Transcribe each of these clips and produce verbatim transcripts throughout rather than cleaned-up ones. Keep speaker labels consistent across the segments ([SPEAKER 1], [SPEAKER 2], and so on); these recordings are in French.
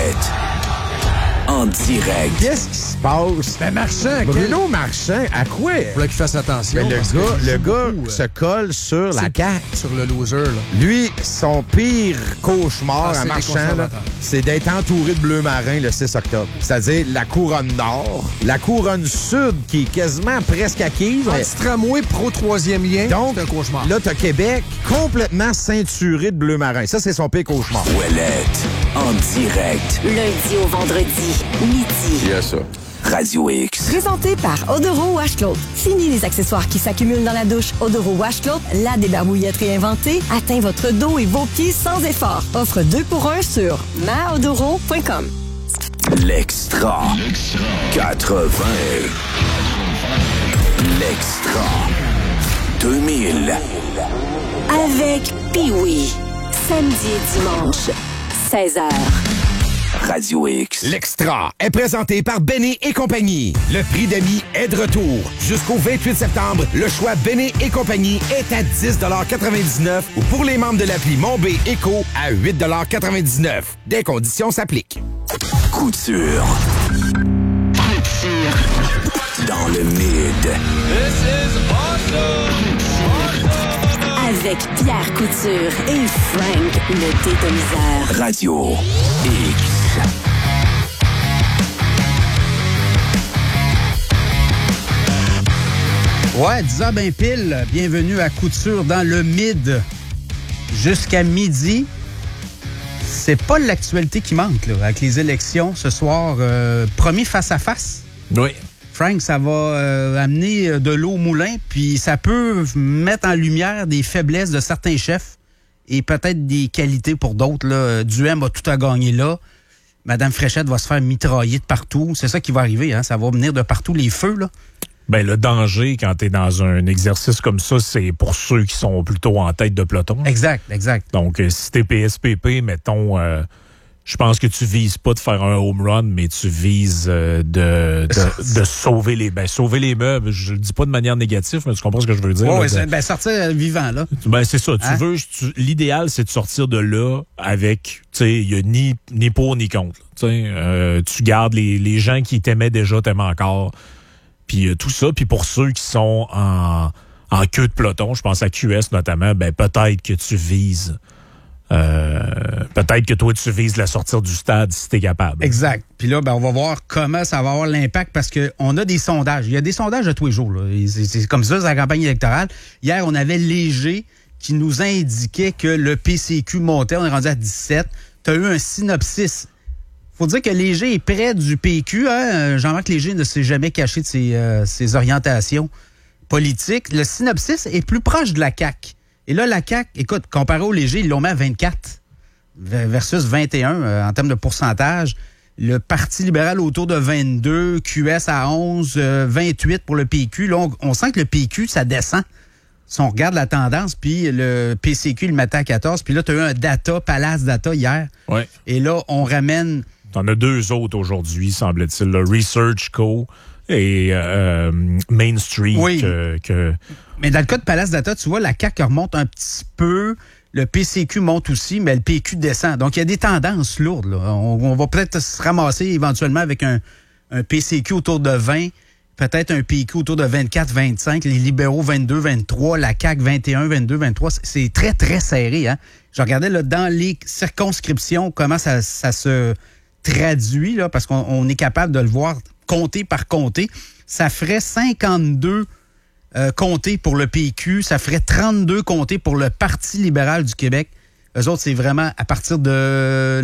[SPEAKER 1] Ouellette. En direct.
[SPEAKER 2] Qu'est-ce qui se passe?
[SPEAKER 3] Ben, Marchand,
[SPEAKER 2] Bruno quel... Marchand, à quoi?
[SPEAKER 3] Il faudrait qu'il fasse attention.
[SPEAKER 2] Ben, le gars, le gars beaucoup, se colle sur la carte.
[SPEAKER 3] Sur le loser, là.
[SPEAKER 2] Lui, son pire cauchemar
[SPEAKER 3] ah,
[SPEAKER 2] à Marchand, là, c'est d'être entouré de bleu marin le six octobre. C'est-à-dire la couronne nord, la couronne sud qui est quasiment presque acquise.
[SPEAKER 3] Mais... Anti-tramway, pro-troisième lien,
[SPEAKER 2] donc,
[SPEAKER 3] c'est un cauchemar.
[SPEAKER 2] Là, t'as Québec complètement ceinturé de bleu marin. Ça, c'est son pire cauchemar.
[SPEAKER 1] Ouellette, en direct.
[SPEAKER 4] Lundi au vendredi. Midi.
[SPEAKER 1] Yes, ça. Radio X.
[SPEAKER 4] Présenté par Odoro Washcloth. Fini les accessoires qui s'accumulent dans la douche. Odoro Washcloth, la débarbouillette réinventée, atteint votre dos et vos pieds sans effort. Offre deux pour un sur ma odoro point com.
[SPEAKER 1] L'extra. L'extra. quatre-vingts. L'extra. deux mille.
[SPEAKER 4] Avec Pee-Wee. Samedi et dimanche, seize heures.
[SPEAKER 1] Radio X.
[SPEAKER 5] L'extra est présenté par Benny et compagnie. Le prix d'amis est de retour. Jusqu'au vingt-huit septembre, le choix Benny et compagnie est à dix quatre-vingt-dix-neuf ou pour les membres de l'appli Mon B Éco à huit quatre-vingt-dix-neuf. Des conditions s'appliquent.
[SPEAKER 1] Couture.
[SPEAKER 4] Couture.
[SPEAKER 1] Dans le mid.
[SPEAKER 6] This is awesome.
[SPEAKER 4] Avec Pierre Couture et Frank le détoniseur.
[SPEAKER 1] Radio X.
[SPEAKER 7] Ouais, dix heures ben pile, bienvenue à Couture dans le mid. Jusqu'à midi, c'est pas l'actualité qui manque, là, avec les élections ce soir. Euh, premier face-à-face.
[SPEAKER 3] Oui.
[SPEAKER 7] Frank, ça va euh, amener de l'eau au moulin, puis ça peut mettre en lumière des faiblesses de certains chefs et peut-être des qualités pour d'autres. Là. Duhem a tout à gagner là. Madame Fréchette va se faire mitrailler de partout. C'est ça qui va arriver, hein? Ça va venir de partout, les feux, là.
[SPEAKER 8] Ben, le danger, quand tu es dans un exercice comme ça, c'est pour ceux qui sont plutôt en tête de peloton.
[SPEAKER 7] Exact, exact.
[SPEAKER 8] Donc, euh, si t'es P S P P, mettons... Euh, je pense que tu vises pas de faire un home run, mais tu vises euh, de, de, de sauver les ben, sauver les meubles. Je le dis pas de manière négative, mais tu comprends ce que je veux dire.
[SPEAKER 7] Oui,
[SPEAKER 8] là, de...
[SPEAKER 7] ben, sortir vivant, là.
[SPEAKER 8] Ben, c'est ça. Tu
[SPEAKER 7] hein?
[SPEAKER 8] veux, tu, l'idéal, c'est de sortir de là avec, tu sais, il y a ni, ni pour ni contre. Tu sais, euh, tu gardes les, les gens qui t'aimaient déjà, t'aiment encore. Puis euh, tout ça. Puis pour ceux qui sont en, en queue de peloton, je pense à Q S notamment, ben, peut-être que tu vises... Euh, peut-être que toi, tu vises la sortir du stade si t'es capable.
[SPEAKER 7] Exact. Puis là, ben, on va voir comment ça va avoir l'impact parce qu'on a des sondages. Il y a des sondages de tous les jours. Là. C'est, c'est comme ça, c'est la campagne électorale. Hier, on avait Léger qui nous indiquait que le P C Q montait. On est rendu à dix-sept. Tu as eu un synopsis. Faut dire que Léger est près du P Q. Hein? Jean-Marc Léger ne s'est jamais caché de ses, euh, ses orientations politiques. Le synopsis est plus proche de la C A Q. Et là, la C A Q, écoute, comparé au Léger, ils l'ont mis à vingt-quatre versus vingt et un euh, en termes de pourcentage. Le Parti libéral autour de vingt-deux, Q S à onze, euh, vingt-huit pour le P Q. Là, on, on sent que le P Q, ça descend. Si on regarde la tendance, puis le P C Q, il le mettait à quatorze. Puis là, tu as eu un data, Palace Data hier.
[SPEAKER 8] Ouais.
[SPEAKER 7] Et là, on ramène...
[SPEAKER 8] T'en as deux autres aujourd'hui, semble-t-il. Le Research Co. et euh, Main Street.
[SPEAKER 7] Oui.
[SPEAKER 8] Que, que...
[SPEAKER 7] Mais dans le cas de Palace Data, tu vois, la C A Q remonte un petit peu, le P C Q monte aussi, mais le P Q descend. Donc, il y a des tendances lourdes. Là. On, on va peut-être se ramasser éventuellement avec un, un P C Q autour de vingt, peut-être un P Q autour de vingt-quatre, vingt-cinq, les libéraux vingt-deux, vingt-trois, la C A Q vingt et un, vingt-deux, vingt-trois. C'est très, très serré. Hein? Je regardais là, dans les circonscriptions comment ça, ça se traduit, là, parce qu'on on est capable de le voir comté par comté. Ça ferait cinquante-deux Euh, comtés pour le P Q, ça ferait trente-deux comtés pour le Parti libéral du Québec. Eux autres, c'est vraiment à partir de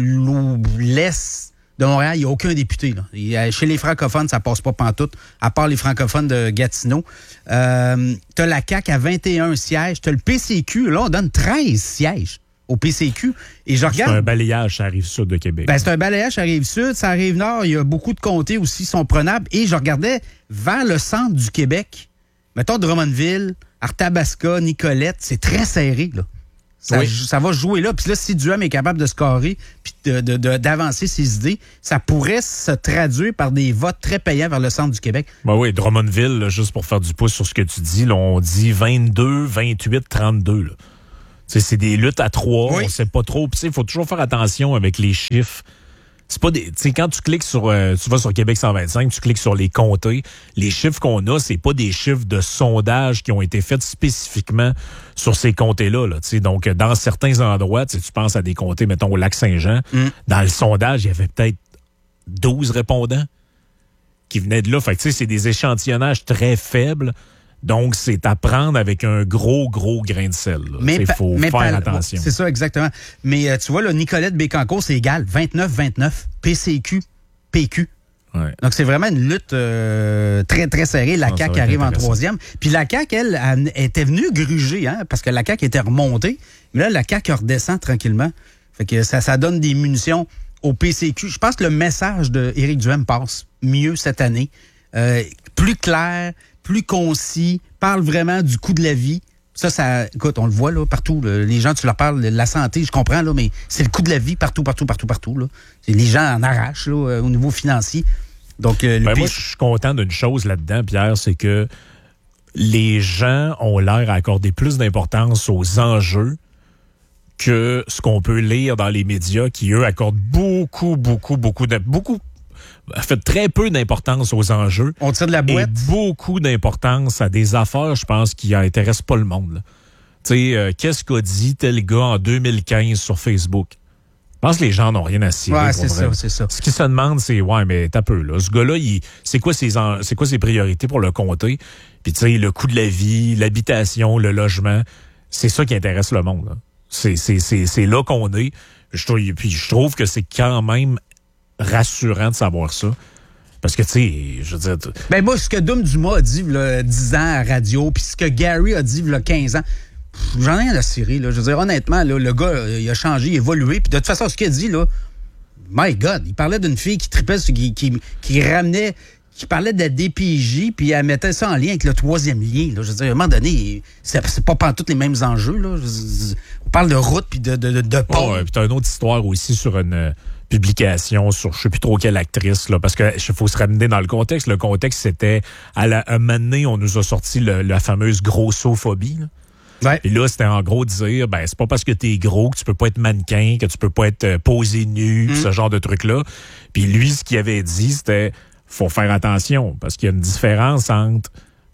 [SPEAKER 7] l'Est de Montréal, il n'y a aucun député. Là. Il, chez les francophones, ça passe pas pantoute, à part les francophones de Gatineau. Euh, t'as la C A Q à vingt et un sièges, t'as le P C Q, là, on donne treize sièges au P C Q. Et je regarde...
[SPEAKER 8] C'est un balayage à Rive-Sud de Québec.
[SPEAKER 7] Ben, c'est un balayage à Rive-Sud. Ça Rive-Nord, il y a beaucoup de comtés aussi qui sont prenables. Et je regardais vers le centre du Québec. Mettons Drummondville, Arthabasca, Nicolette, c'est très serré, là. Ça, oui. ça va jouer là. Puis là, si Duhem est capable de scorer puis de, de, de, d'avancer ses idées, ça pourrait se traduire par des votes très payants vers le centre du Québec.
[SPEAKER 8] Ben oui, Drummondville, là, juste pour faire du pouce sur ce que tu dis, là, on dit vingt-deux, vingt-huit, trente-deux. Là. C'est des luttes à trois, oui. On sait pas trop. Il faut toujours faire attention avec les chiffres. c'est pas des, tu sais, quand tu cliques sur, euh, tu vas sur Québec cent vingt-cinq, tu cliques sur les comtés, les chiffres qu'on a, c'est pas des chiffres de sondage qui ont été faits spécifiquement sur ces comtés-là, là, tu sais. Donc, dans certains endroits, tu sais, tu penses à des comtés, mettons, au Lac-Saint-Jean, mm. dans le sondage, il y avait peut-être douze répondants qui venaient de là. Fait que, tu sais, c'est des échantillonnages très faibles. Donc, c'est à prendre avec un gros, gros grain de sel. Il faut faire
[SPEAKER 7] pa-
[SPEAKER 8] attention.
[SPEAKER 7] C'est ça, exactement. Mais euh, tu vois, là, Nicolette Bécancour, c'est égal. vingt-neuf vingt-neuf. P C Q, P Q.
[SPEAKER 8] Ouais.
[SPEAKER 7] Donc, c'est vraiment une lutte euh, très, très serrée. La
[SPEAKER 8] non,
[SPEAKER 7] C A Q arrive en troisième. Puis la C A Q, elle, elle, elle était venue gruger, hein, parce que la C A Q était remontée. Mais là, la C A Q redescend tranquillement. Fait que ça, ça donne des munitions au P C Q. Je pense que le message d'Éric Duhaime passe mieux cette année. Euh, plus clair, plus concis, parle vraiment du coût de la vie. Ça, ça, écoute, on le voit là, partout. Là. Les gens, tu leur parles de la santé, je comprends, là, mais c'est le coût de la vie partout, partout, partout, partout. Là. Les gens en arrachent là, au niveau financier. Donc, euh,
[SPEAKER 8] ben
[SPEAKER 7] le
[SPEAKER 8] moi, je suis content d'une chose là-dedans, Pierre, c'est que les gens ont l'air à accorder plus d'importance aux enjeux que ce qu'on peut lire dans les médias qui, eux, accordent beaucoup, beaucoup, beaucoup, de, beaucoup fait très peu d'importance aux enjeux.
[SPEAKER 7] On tire de la boîte.
[SPEAKER 8] Et beaucoup d'importance à des affaires, je pense, qui n'intéressent pas le monde. Tu sais, euh, qu'est-ce qu'a dit tel gars en deux mille quinze sur Facebook? Je pense que les gens n'ont rien à cirer.
[SPEAKER 7] Ouais, c'est ça, c'est ça.
[SPEAKER 8] Ce qu'ils se demandent, c'est, ouais, mais t'as peu, là. Ce gars-là, il, c'est quoi ses, en, c'est quoi ses priorités pour le comté? Puis, tu sais, le coût de la vie, l'habitation, le logement, c'est ça qui intéresse le monde, là. C'est, c'est, c'est, c'est là qu'on est. Je trouve, puis, je trouve que c'est quand même rassurant de savoir ça. Parce que, tu sais, je veux dire...
[SPEAKER 7] Ben moi, ce que Dom Dumas a dit il y a dix ans à radio, puis ce que Gary a dit il y a quinze ans, pff, j'en ai rien à cirer, là. Je veux dire, honnêtement, là, le gars, il a changé, il a évolué, puis de toute façon, ce qu'il a dit, là, my God, il parlait d'une fille qui tripait, qui, qui, qui ramenait, qui parlait de la D P J, puis elle mettait ça en lien avec le troisième lien, là. Je veux dire, à un moment donné, c'est, c'est pas pantoute les mêmes enjeux, là. Je, on parle de route, puis de, de, de, de pont.
[SPEAKER 8] Oh, puis t'as une autre histoire aussi sur une... publication sur je sais plus trop quelle actrice, là, parce que il faut se ramener dans le contexte. Le contexte, c'était à, la, à un moment donné, on nous a sorti le, la fameuse grossophobie. Là.
[SPEAKER 7] Ouais.
[SPEAKER 8] Et là, c'était en gros dire, ben c'est pas parce que t'es gros que tu peux pas être mannequin, que tu peux pas être euh, posé nu, mm. ce genre de truc-là. Puis lui, ce qu'il avait dit, c'était faut faire attention, parce qu'il y a une différence entre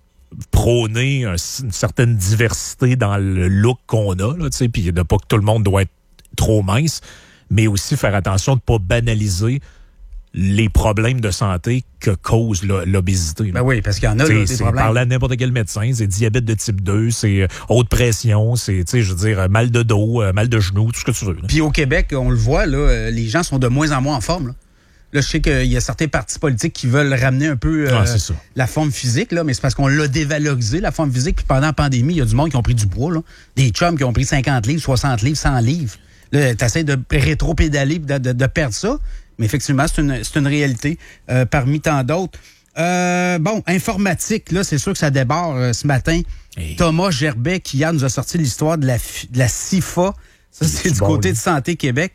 [SPEAKER 8] prôner un, une certaine diversité dans le look qu'on a, là, tu sais, puis de pas que tout le monde doit être trop mince, mais aussi faire attention de ne pas banaliser les problèmes de santé que cause l'obésité.
[SPEAKER 7] Ben oui, parce qu'il y en a là, des
[SPEAKER 8] c'est
[SPEAKER 7] problèmes.
[SPEAKER 8] Parler à n'importe quel médecin, c'est diabète de type deux, c'est haute pression, c'est, je veux dire, mal de dos, mal de genoux, tout ce que tu veux. Là.
[SPEAKER 7] Puis au Québec, on le voit, là, les gens sont de moins en moins en forme. Là, là je sais qu'il y a certains partis politiques qui veulent ramener un peu euh,
[SPEAKER 8] ah,
[SPEAKER 7] la forme physique, là, mais c'est parce qu'on l'a dévalorisé, la forme physique. Puis pendant la pandémie, il y a du monde qui ont pris du poids. Là. Des chums qui ont pris cinquante livres, soixante livres, cent livres. Là, t'essaies de rétro-pédaler, de, de, de perdre ça. Mais effectivement, c'est une, c'est une réalité euh, parmi tant d'autres. Euh, bon, informatique, là, c'est sûr que ça débarre euh, ce matin. Hey. Thomas Gerbet, qui hier nous a sorti l'histoire de la, de la C I F A. Ça, c'est, c'est du bon, côté lui. De Santé Québec.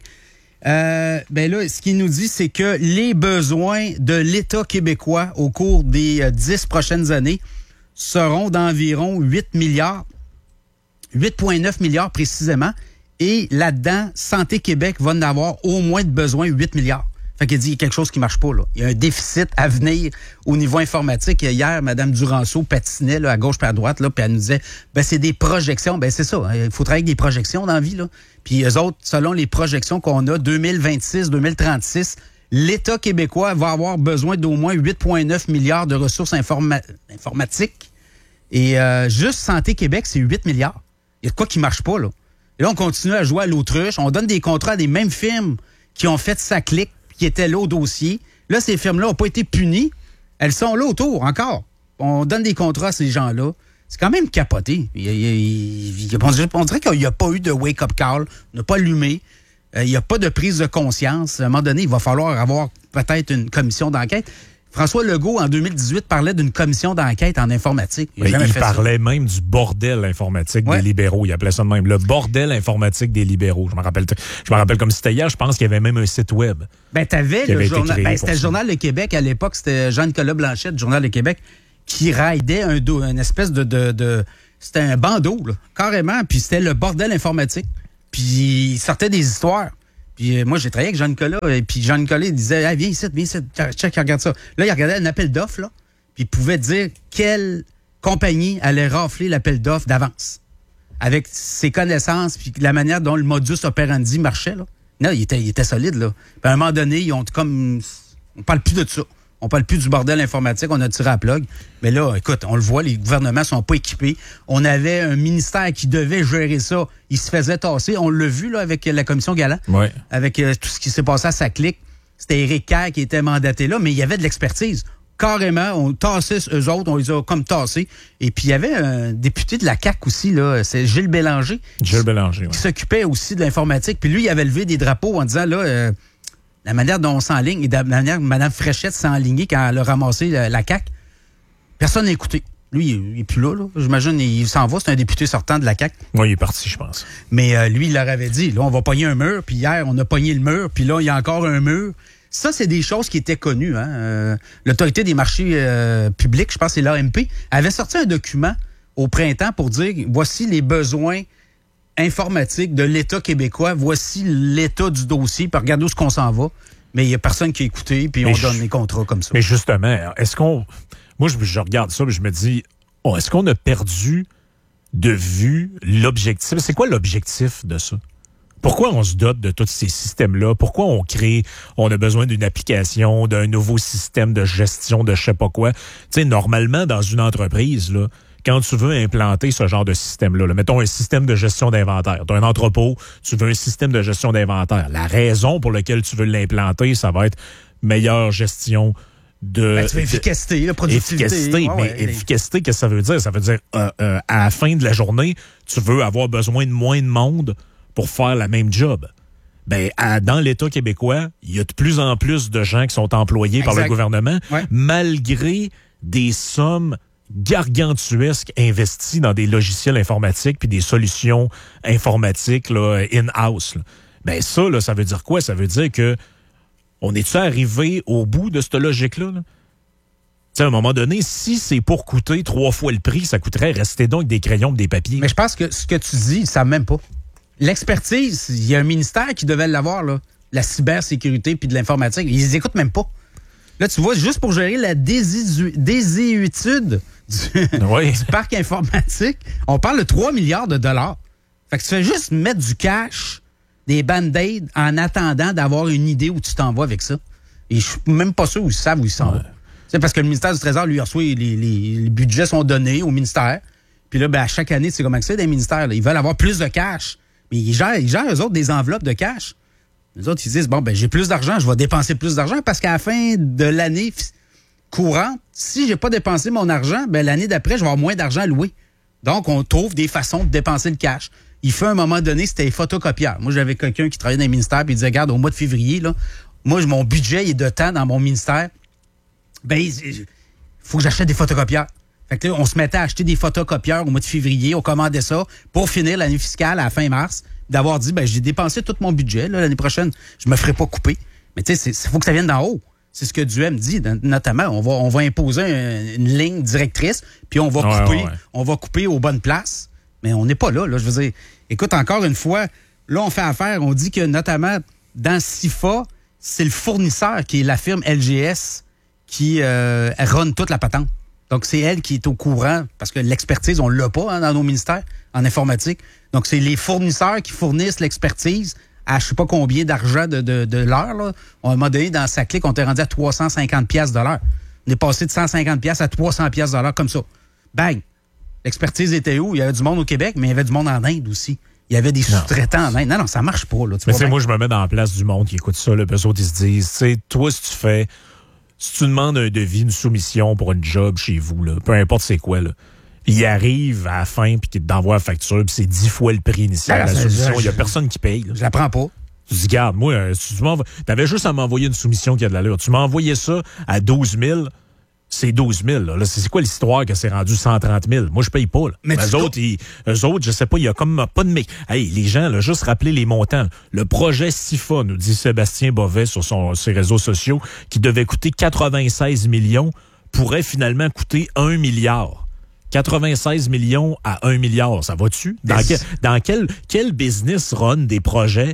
[SPEAKER 7] Euh, ben là, ce qu'il nous dit, c'est que les besoins de l'État québécois au cours des euh, dix prochaines années seront d'environ huit milliards. huit virgule neuf milliards précisément. Et là-dedans, Santé Québec va en avoir au moins de besoin huit milliards. Fait qu'il dit, il y a quelque chose qui marche pas, là. Il y a un déficit à venir au niveau informatique. Hier, Mme Duranceau patinait, là, à gauche puis à droite, là, puis elle nous disait, ben, c'est des projections. Ben, c'est ça. Il faut travailler avec des projections dans la vie, là. Puis eux autres, selon les projections qu'on a, deux mille vingt-six, deux mille trente-six, l'État québécois va avoir besoin d'au moins huit virgule neuf milliards de ressources informa- informatiques. Et euh, juste Santé Québec, c'est huit milliards. Il y a de quoi qui marche pas, là. Et là, on continue à jouer à l'autruche. On donne des contrats à des mêmes firmes qui ont fait sa clique, qui étaient là au dossier. Là, ces firmes-là n'ont pas été punies. Elles sont là autour, encore. On donne des contrats à ces gens-là. C'est quand même capoté. Il, il, il, il, on dirait qu'il n'y a pas eu de wake-up call. On n'a pas allumé. Euh, il n'y a pas de prise de conscience. À un moment donné, il va falloir avoir peut-être une commission d'enquête. François Legault, en deux mille dix-huit, parlait d'une commission d'enquête en informatique.
[SPEAKER 8] Il, il parlait ça. Même du bordel informatique ouais. des libéraux. Il appelait ça de même. Le bordel informatique des libéraux. Je me rappelle, je me rappelle comme c'était hier. Je pense qu'il y avait même un site web.
[SPEAKER 7] Ben, t'avais le journal. Ben, c'était le Journal de Québec. À l'époque, c'était Jean-Nicolas Blanchette, du Journal de Québec, qui raidait un dos, une espèce de, de, de c'était un bandeau, là, carrément. Puis c'était le bordel informatique. Puis il sortait des histoires. Puis euh, moi, j'ai travaillé avec Jean-Nicolas, et puis Jean-Nicolas, il disait, hey, viens ici, viens ici, check, regarde ça. Là, il regardait un appel d'offres, là, puis il pouvait dire quelle compagnie allait rafler l'appel d'offres d'avance. Avec ses connaissances, puis la manière dont le modus operandi marchait, là. Non, il était, il était solide, là. Puis à un moment donné, ils ont comme... On parle plus de ça. On parle plus du bordel informatique, on a tiré à la plug. Mais là, écoute, on le voit, les gouvernements sont pas équipés. On avait un ministère qui devait gérer ça. Il se faisait tasser. On l'a vu là avec la commission Galland.
[SPEAKER 8] Ouais.
[SPEAKER 7] Avec euh, tout ce qui s'est passé à Saclic. C'était Éric Kerr qui était mandaté là, mais il y avait de l'expertise. Carrément, on tassait eux autres, on les a comme tassés. Et puis, il y avait un député de la C A Q aussi, là, c'est Gilles Bélanger.
[SPEAKER 8] Gilles Bélanger, oui.
[SPEAKER 7] Qui s'occupait aussi de l'informatique. Puis lui, il avait levé des drapeaux en disant, là... Euh, la manière dont on s'enligne et de la manière dont Mme Fréchette s'est enlignée quand elle a ramassé la, la C A Q, personne n'a écouté. Lui, il n'est plus là, là. J'imagine il s'en va. C'est un député sortant de la C A Q.
[SPEAKER 8] Oui, il est parti, je pense.
[SPEAKER 7] Mais euh, lui, il leur avait dit, là, on va pogner un mur. Puis hier, on a pogné le mur. Puis là, il y a encore un mur. Ça, c'est des choses qui étaient connues. Hein? Euh, L'Autorité des marchés euh, publics, je pense que c'est l'A M P, avait sorti un document au printemps pour dire, voici les besoins informatique de l'État québécois. Voici l'état du dossier, puis regardez où est-ce qu'on s'en va. Mais il n'y a personne qui a écouté, puis on
[SPEAKER 8] mais
[SPEAKER 7] donne
[SPEAKER 8] je,
[SPEAKER 7] les contrats comme ça.
[SPEAKER 8] Mais justement, est-ce qu'on... Moi, je, je regarde ça, et je me dis, oh, est-ce qu'on a perdu de vue l'objectif? C'est quoi l'objectif de ça? Pourquoi on se dote de tous ces systèmes-là? Pourquoi on crée, on a besoin d'une application, d'un nouveau système de gestion de je sais pas quoi? Tu sais, normalement, dans une entreprise, là, quand tu veux implanter ce genre de système-là, là, mettons un système de gestion d'inventaire, tu as un entrepôt, tu veux un système de gestion d'inventaire. La raison pour laquelle tu veux l'implanter, ça va être meilleure gestion de...
[SPEAKER 7] Ben, tu veux efficacité, la productivité.
[SPEAKER 8] Efficacité,
[SPEAKER 7] ouais,
[SPEAKER 8] mais
[SPEAKER 7] ouais,
[SPEAKER 8] efficacité, qu'est-ce que ça veut dire? Ça veut dire, euh, euh, à la fin de la journée, tu veux avoir besoin de moins de monde pour faire la même job. Ben, à, dans l'État québécois, il y a de plus en plus de gens qui sont employés exact. Par le gouvernement, ouais. malgré des sommes gargantuesques investis dans des logiciels informatiques puis des solutions informatiques là, in-house. Là. Ben ça, là, ça veut dire quoi? Ça veut dire que on est-tu arrivé au bout de cette logique-là? Là? T'sais, à un moment donné, si c'est pour coûter trois fois le prix, ça coûterait rester donc des crayons et des papiers.
[SPEAKER 7] Mais je pense que ce que tu dis, ils ne savent même pas. L'expertise, il y a un ministère qui devait l'avoir, là, la cybersécurité puis de l'informatique. Ils les écoutent même pas. Là, tu vois, juste pour gérer la désisu- désuétude du,
[SPEAKER 8] oui.
[SPEAKER 7] du parc informatique, on parle de trois milliards de dollars. Fait que tu fais juste mettre du cash, des band-aids, en attendant d'avoir une idée où tu t'en vas avec ça. Et je suis même pas sûr où ils savent où ils s'en ouais. vont. C'est parce que le ministère du Trésor, lui, reçoit, les, les, les budgets sont donnés au ministère. Puis là, ben, à chaque année, c'est comment que c'est des ministères. Là. Ils veulent avoir plus de cash. Mais ils gèrent, ils gèrent, eux autres, des enveloppes de cash. Les autres, ils disent, bon, ben j'ai plus d'argent, je vais dépenser plus d'argent parce qu'à la fin de l'année courante, si j'ai pas dépensé mon argent, ben l'année d'après, je vais avoir moins d'argent à louer. Donc, on trouve des façons de dépenser le cash. Il fait un moment donné, c'était les photocopieurs. Moi, j'avais quelqu'un qui travaillait dans les ministères puis il disait, regarde, au mois de février, là, moi, mon budget il est de temps dans mon ministère. Ben, il faut que j'achète des photocopieurs. Fait que là, on se mettait à acheter des photocopieurs au mois de février. On commandait ça pour finir l'année fiscale à la fin mars. D'avoir dit, ben j'ai dépensé tout mon budget. Là, l'année prochaine, je me ferai pas couper. Mais tu sais, il faut que ça vienne d'en haut. C'est ce que Duhem dit, notamment. On va, on va imposer un, une ligne directrice, puis on va
[SPEAKER 8] ouais,
[SPEAKER 7] couper,
[SPEAKER 8] ouais, ouais.
[SPEAKER 7] on va couper aux bonnes places. Mais on n'est pas là, là. Je veux dire, écoute, encore une fois, là, on fait affaire. On dit que notamment dans C I F A, c'est le fournisseur qui est la firme L G S qui euh, run toute la patente. Donc, c'est elle qui est au courant, parce que l'expertise, on l'a pas hein, dans nos ministères en informatique. Donc, c'est les fournisseurs qui fournissent l'expertise à je sais pas combien d'argent de, de, de l'heure. Là. On, à un moment donné, dans sa clique, on était rendu à trois cent cinquante piastres de l'heure. On est passé de cent cinquante piastres à trois cents piastres de l'heure, comme ça. Bang! L'expertise était où? Il y avait du monde au Québec, mais il y avait du monde en Inde aussi. Il y avait des non. sous-traitants en Inde. Non, non, ça marche pas. Là, tu
[SPEAKER 8] mais c'est
[SPEAKER 7] bien.
[SPEAKER 8] Moi, je me mets dans la place du monde qui écoute ça. Là, eux autres, ils se disent, tu sais, toi, si tu fais... Si tu demandes un devis, une soumission pour un job chez vous, là, peu importe c'est quoi, là, il arrive à la fin puis qu'il t'envoie la facture puis c'est dix fois le prix initial
[SPEAKER 7] ah,
[SPEAKER 8] de la soumission. Il
[SPEAKER 7] n'y
[SPEAKER 8] a personne qui paye. Là.
[SPEAKER 7] Je la prends pas.
[SPEAKER 8] Tu dis, garde, moi, tu avais juste à m'envoyer une soumission qui a de l'allure. Tu m'as envoyé ça à douze mille, c'est douze mille. Là. Là, c'est quoi l'histoire que c'est rendu cent trente mille? Moi, je paye pas. Là. Mais eux autres, ils, eux autres, je sais pas, il y a comme pas de... Mé... Hey, les gens, là, juste rappeler les montants. Le projet S I F A, nous dit Sébastien Bovet sur son, ses réseaux sociaux, qui devait coûter quatre-vingt-seize millions, pourrait finalement coûter un milliard. quatre-vingt-seize millions à un milliard, ça va-tu? Dans, que, dans quel, quel business run des projets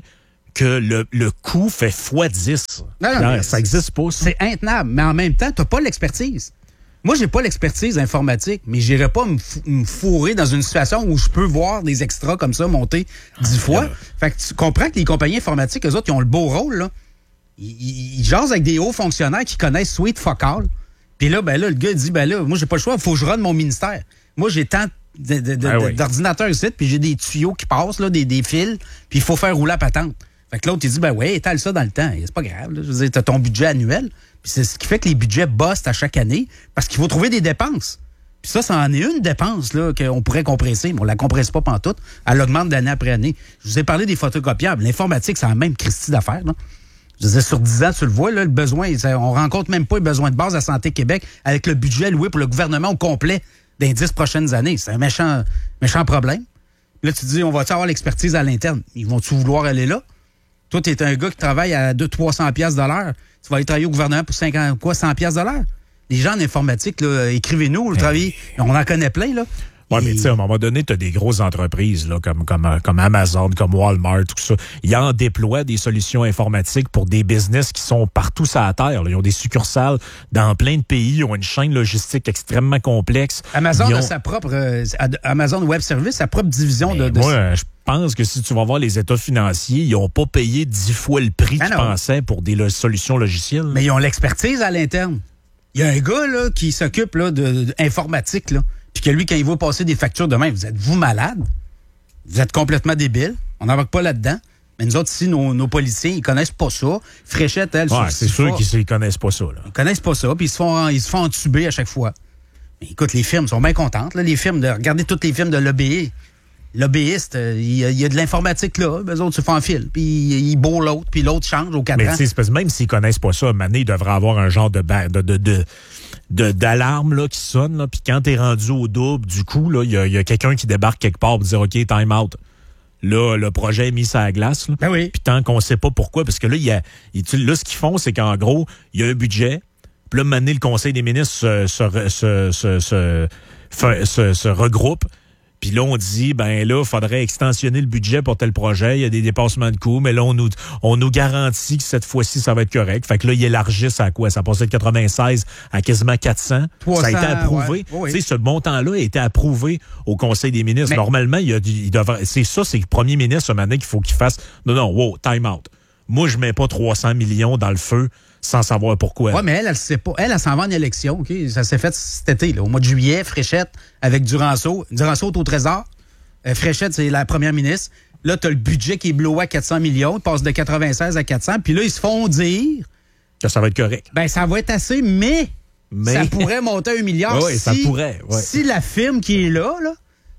[SPEAKER 8] que le, le coût fait fois dix.
[SPEAKER 7] Non, non,
[SPEAKER 8] Pierre,
[SPEAKER 7] mais
[SPEAKER 8] ça n'existe pas, ça.
[SPEAKER 7] C'est intenable, mais en même temps, tu n'as pas l'expertise. Moi, j'ai pas l'expertise informatique, mais j'irai pas me, f- me fourrer dans une situation où je peux voir des extras comme ça monter dix fois. Fait que tu comprends que les compagnies informatiques, eux autres, ils ont le beau rôle, là. Ils, ils, ils jasent avec des hauts fonctionnaires qui connaissent Sweet Fuck All. Puis là, ben là, le gars dit, ben là, moi, j'ai pas le choix, il faut que je run mon ministère. Moi, j'ai tant de, de, de,
[SPEAKER 8] Ah oui.
[SPEAKER 7] d'ordinateurs ici, puis j'ai des tuyaux qui passent, là, des, des fils, puis il faut faire rouler la patente. Fait que l'autre, il dit, ben ouais, étale ça dans le temps. Et c'est pas grave, là. Je veux dire, t'as ton budget annuel. Puis c'est ce qui fait que les budgets bustent à chaque année, parce qu'il faut trouver des dépenses. Puis ça, ça en est une dépense là qu'on pourrait compresser, mais on la compresse pas pantoute. Elle augmente d'année après année. Je vous ai parlé des photocopiables. L'informatique, c'est la même Christie d'affaires, là. Je veux dire, sur dix ans, tu le vois, là, le besoin, ça, on rencontre même pas les besoins de base à Santé Québec avec le budget alloué pour le gouvernement au complet dans les dix prochaines années. C'est un méchant, méchant problème. Là, tu te dis, on va-tu avoir l'expertise à l'interne? Ils vont-tu vouloir aller là? Toi, tu es un gars qui travaille à deux cents à trois cents piastres de l'heure. Tu vas aller travailler au gouvernement pour cinquante, quoi, cent piastres de l'heure? Les gens en informatique, là, écrivez-nous, le travail, on en connaît plein, là.
[SPEAKER 8] Oui,
[SPEAKER 7] Et...
[SPEAKER 8] mais tu sais, à un moment donné, tu as des grosses entreprises là, comme, comme, comme Amazon, comme Walmart, tout ça. Ils en déploient des solutions informatiques pour des business qui sont partout sur la Terre. Là. Ils ont des succursales dans plein de pays. Ils ont une chaîne logistique extrêmement complexe.
[SPEAKER 7] Amazon
[SPEAKER 8] Ils ont...
[SPEAKER 7] a sa propre... Euh, Amazon Web Service, sa propre division de... de...
[SPEAKER 8] Moi, je pense que si tu vas voir les états financiers, ils n'ont pas payé dix fois le prix
[SPEAKER 7] Ah
[SPEAKER 8] qu'ils
[SPEAKER 7] non.
[SPEAKER 8] pensaient pour des lo- solutions logicielles.
[SPEAKER 7] Mais ils ont l'expertise à l'interne. Il y a un gars là, qui s'occupe là, de, de informatique, là, puis que lui, quand il va passer des factures demain, vous êtes-vous malade? Vous êtes complètement débile. On n'embarque pas là-dedans. Mais nous autres, ici, nos, nos policiers, ils connaissent pas ça. Fréchette, elle,
[SPEAKER 8] Ouais,
[SPEAKER 7] sur
[SPEAKER 8] c'est sûr qu'ils ne connaissent pas ça. Là.
[SPEAKER 7] Ils connaissent pas ça, puis ils se font, ils se font entuber à chaque fois. Mais écoute, les firmes sont bien contentes. Là, les firmes, de, regardez toutes les firmes de l'O B I. Lobbyiste, il y, y a de l'informatique là, eux autres se font en fil, puis ils bourrent l'autre, puis l'autre change aux quatre
[SPEAKER 8] Mais
[SPEAKER 7] ans.
[SPEAKER 8] tu sais, même s'ils connaissent pas ça, Mané, ils devraient avoir un genre de ba- de, de, de, de d'alarme là, qui sonne, là, puis quand t'es rendu au double, du coup, là, il y a, y a quelqu'un qui débarque quelque part pour dire OK, time out. Là, le projet est mis sur la glace. Là.
[SPEAKER 7] Ben oui.
[SPEAKER 8] Puis tant qu'on sait pas pourquoi, parce que là, y a, y, là ce qu'ils font, c'est qu'en gros, il y a un budget, puis là, Mané, le Conseil des ministres se, se, se, se, se, se, se, se regroupe. Puis là, on dit, ben là, il faudrait extensionner le budget pour tel projet. Il y a des dépassements de coûts, mais là, on nous, on nous garantit que cette fois-ci, ça va être correct. Fait que là, ils élargissent à quoi? Ça passait de quatre-vingt-seize à quasiment quatre cents.
[SPEAKER 7] trois cents,
[SPEAKER 8] ça a été approuvé.
[SPEAKER 7] ouais. Oui.
[SPEAKER 8] Tu sais, ce montant-là a été approuvé au Conseil des ministres.
[SPEAKER 7] Mais...
[SPEAKER 8] Normalement, il, y a, il devrait, c'est ça, c'est le premier ministre, ce matin, qu'il faut qu'il fasse. Non, non, wow, time out. Moi, je mets pas trois cents millions dans le feu sans savoir pourquoi.
[SPEAKER 7] Oui, mais elle, elle sait pas. Elle, elle s'en va en élection, OK? Ça s'est fait cet été, là, au mois de juillet, Fréchette, avec Duranceau. Duranceau est au Trésor. Euh, Fréchette, c'est la première ministre. Là, tu as le budget qui est blowé à quatre cents millions. Il passe de quatre-vingt-seize à quatre cents. Puis là, ils se font dire...
[SPEAKER 8] Que ça va être correct.
[SPEAKER 7] Ben, ça va être assez, mais...
[SPEAKER 8] Mais...
[SPEAKER 7] Ça pourrait monter à un milliard
[SPEAKER 8] oui,
[SPEAKER 7] si,
[SPEAKER 8] ça pourrait, ouais.
[SPEAKER 7] si la firme qui est là, là,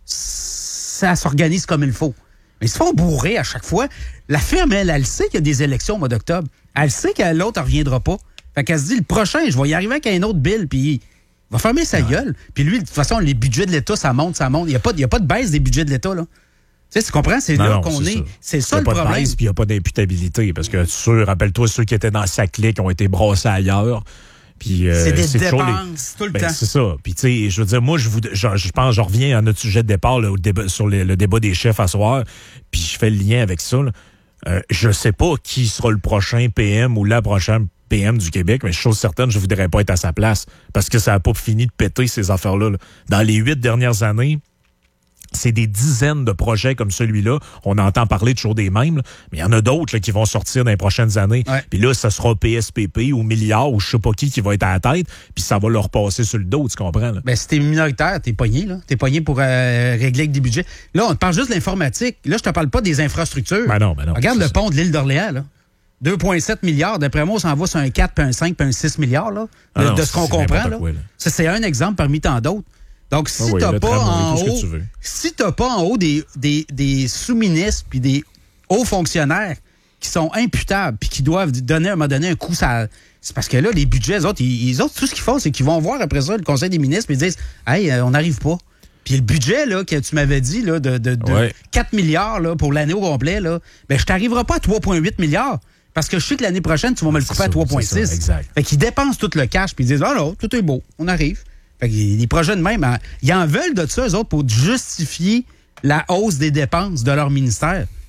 [SPEAKER 7] ça s'organise comme il faut. Mais ils se font bourrer à chaque fois. La firme, elle, elle sait qu'il y a des élections au mois d'octobre. Elle sait que l'autre ne reviendra pas. Fait qu'elle se dit, le prochain, je vais y arriver avec un autre bill, puis il va fermer sa gueule. Puis lui, de toute façon, les budgets de l'État, ça monte, ça monte. Il n'y a, a pas de baisse des budgets de l'État, là. Tu sais, tu comprends? C'est
[SPEAKER 8] Non,
[SPEAKER 7] là
[SPEAKER 8] non,
[SPEAKER 7] qu'on
[SPEAKER 8] c'est
[SPEAKER 7] est.
[SPEAKER 8] ça.
[SPEAKER 7] C'est ça le
[SPEAKER 8] Il n'y a pas de
[SPEAKER 7] problème.
[SPEAKER 8] baisse, puis il n'y a pas d'imputabilité. Parce que, sûr, rappelle-toi, ceux qui étaient dans sa clique ont été brassés ailleurs. Puis, euh,
[SPEAKER 7] c'est des
[SPEAKER 8] toujours
[SPEAKER 7] dépenses
[SPEAKER 8] les...
[SPEAKER 7] tout le
[SPEAKER 8] ben,
[SPEAKER 7] temps.
[SPEAKER 8] C'est ça. Puis, tu sais, je veux dire, moi, je, vous... je, je pense, je reviens à notre sujet de départ, là, au débat, sur le, le débat des chefs à soir, puis je fais le lien avec ça. Là. Euh, je sais pas qui sera le prochain P M ou la prochaine P M du Québec, mais chose certaine, je voudrais pas être à sa place parce que ça n'a pas fini de péter ces affaires-là. Là. Dans les huit dernières années, c'est des dizaines de projets comme celui-là. On entend parler toujours des mêmes, là, mais il y en a d'autres là, qui vont sortir dans les prochaines années.
[SPEAKER 7] Ouais.
[SPEAKER 8] Puis là, ça sera P S P P ou milliard ou je sais pas qui qui va être à la tête, puis ça va leur passer sur le dos, tu comprends? Là?
[SPEAKER 7] Ben, si t'es minoritaire, t'es pogné, là. T'es pogné pour euh, régler avec des budgets. Là, on te parle juste de l'informatique. Là, je te parle pas des infrastructures.
[SPEAKER 8] Ben non, ben non.
[SPEAKER 7] Regarde
[SPEAKER 8] c'est
[SPEAKER 7] le
[SPEAKER 8] ça.
[SPEAKER 7] pont de l'île d'Orléans, là. deux virgule sept milliards. D'après moi, on s'en va sur un quatre, puis un cinq, puis un six milliards, là.
[SPEAKER 8] Ah
[SPEAKER 7] de,
[SPEAKER 8] non,
[SPEAKER 7] de ce qu'on
[SPEAKER 8] c'est
[SPEAKER 7] comprend,
[SPEAKER 8] n'importe
[SPEAKER 7] là.
[SPEAKER 8] quoi, là.
[SPEAKER 7] Ça, c'est un exemple parmi tant d'autres. Donc, si
[SPEAKER 8] Ah oui,
[SPEAKER 7] t'as
[SPEAKER 8] le
[SPEAKER 7] pas
[SPEAKER 8] tramway,
[SPEAKER 7] en
[SPEAKER 8] tout ce que
[SPEAKER 7] haut,
[SPEAKER 8] tu veux.
[SPEAKER 7] si t'as pas en haut des, des, des sous-ministres puis des hauts fonctionnaires qui sont imputables puis qui doivent donner, à un moment donné, un coup, ça, c'est parce que là, les budgets, les autres, ils, les autres, tout ce qu'ils font, c'est qu'ils vont voir après ça le Conseil des ministres et ils disent, hey, euh, on n'arrive pas. Puis le budget, là, que tu m'avais dit, là, de, de, de
[SPEAKER 8] Ouais.
[SPEAKER 7] quatre milliards, là, pour l'année au complet, là, ben, je t'arriverai pas à trois virgule huit milliards. Parce que je sais que l'année prochaine, tu vas me le
[SPEAKER 8] C'est
[SPEAKER 7] couper à
[SPEAKER 8] ça,
[SPEAKER 7] trois virgule
[SPEAKER 8] c'est ça,
[SPEAKER 7] six.
[SPEAKER 8] exact.
[SPEAKER 7] Fait qu'ils dépensent tout le cash puis ils disent, ah non, tout est beau, on arrive. Fait que les projets de même, hein, ils en veulent de ça, eux autres, pour justifier la hausse des dépenses de leur ministère.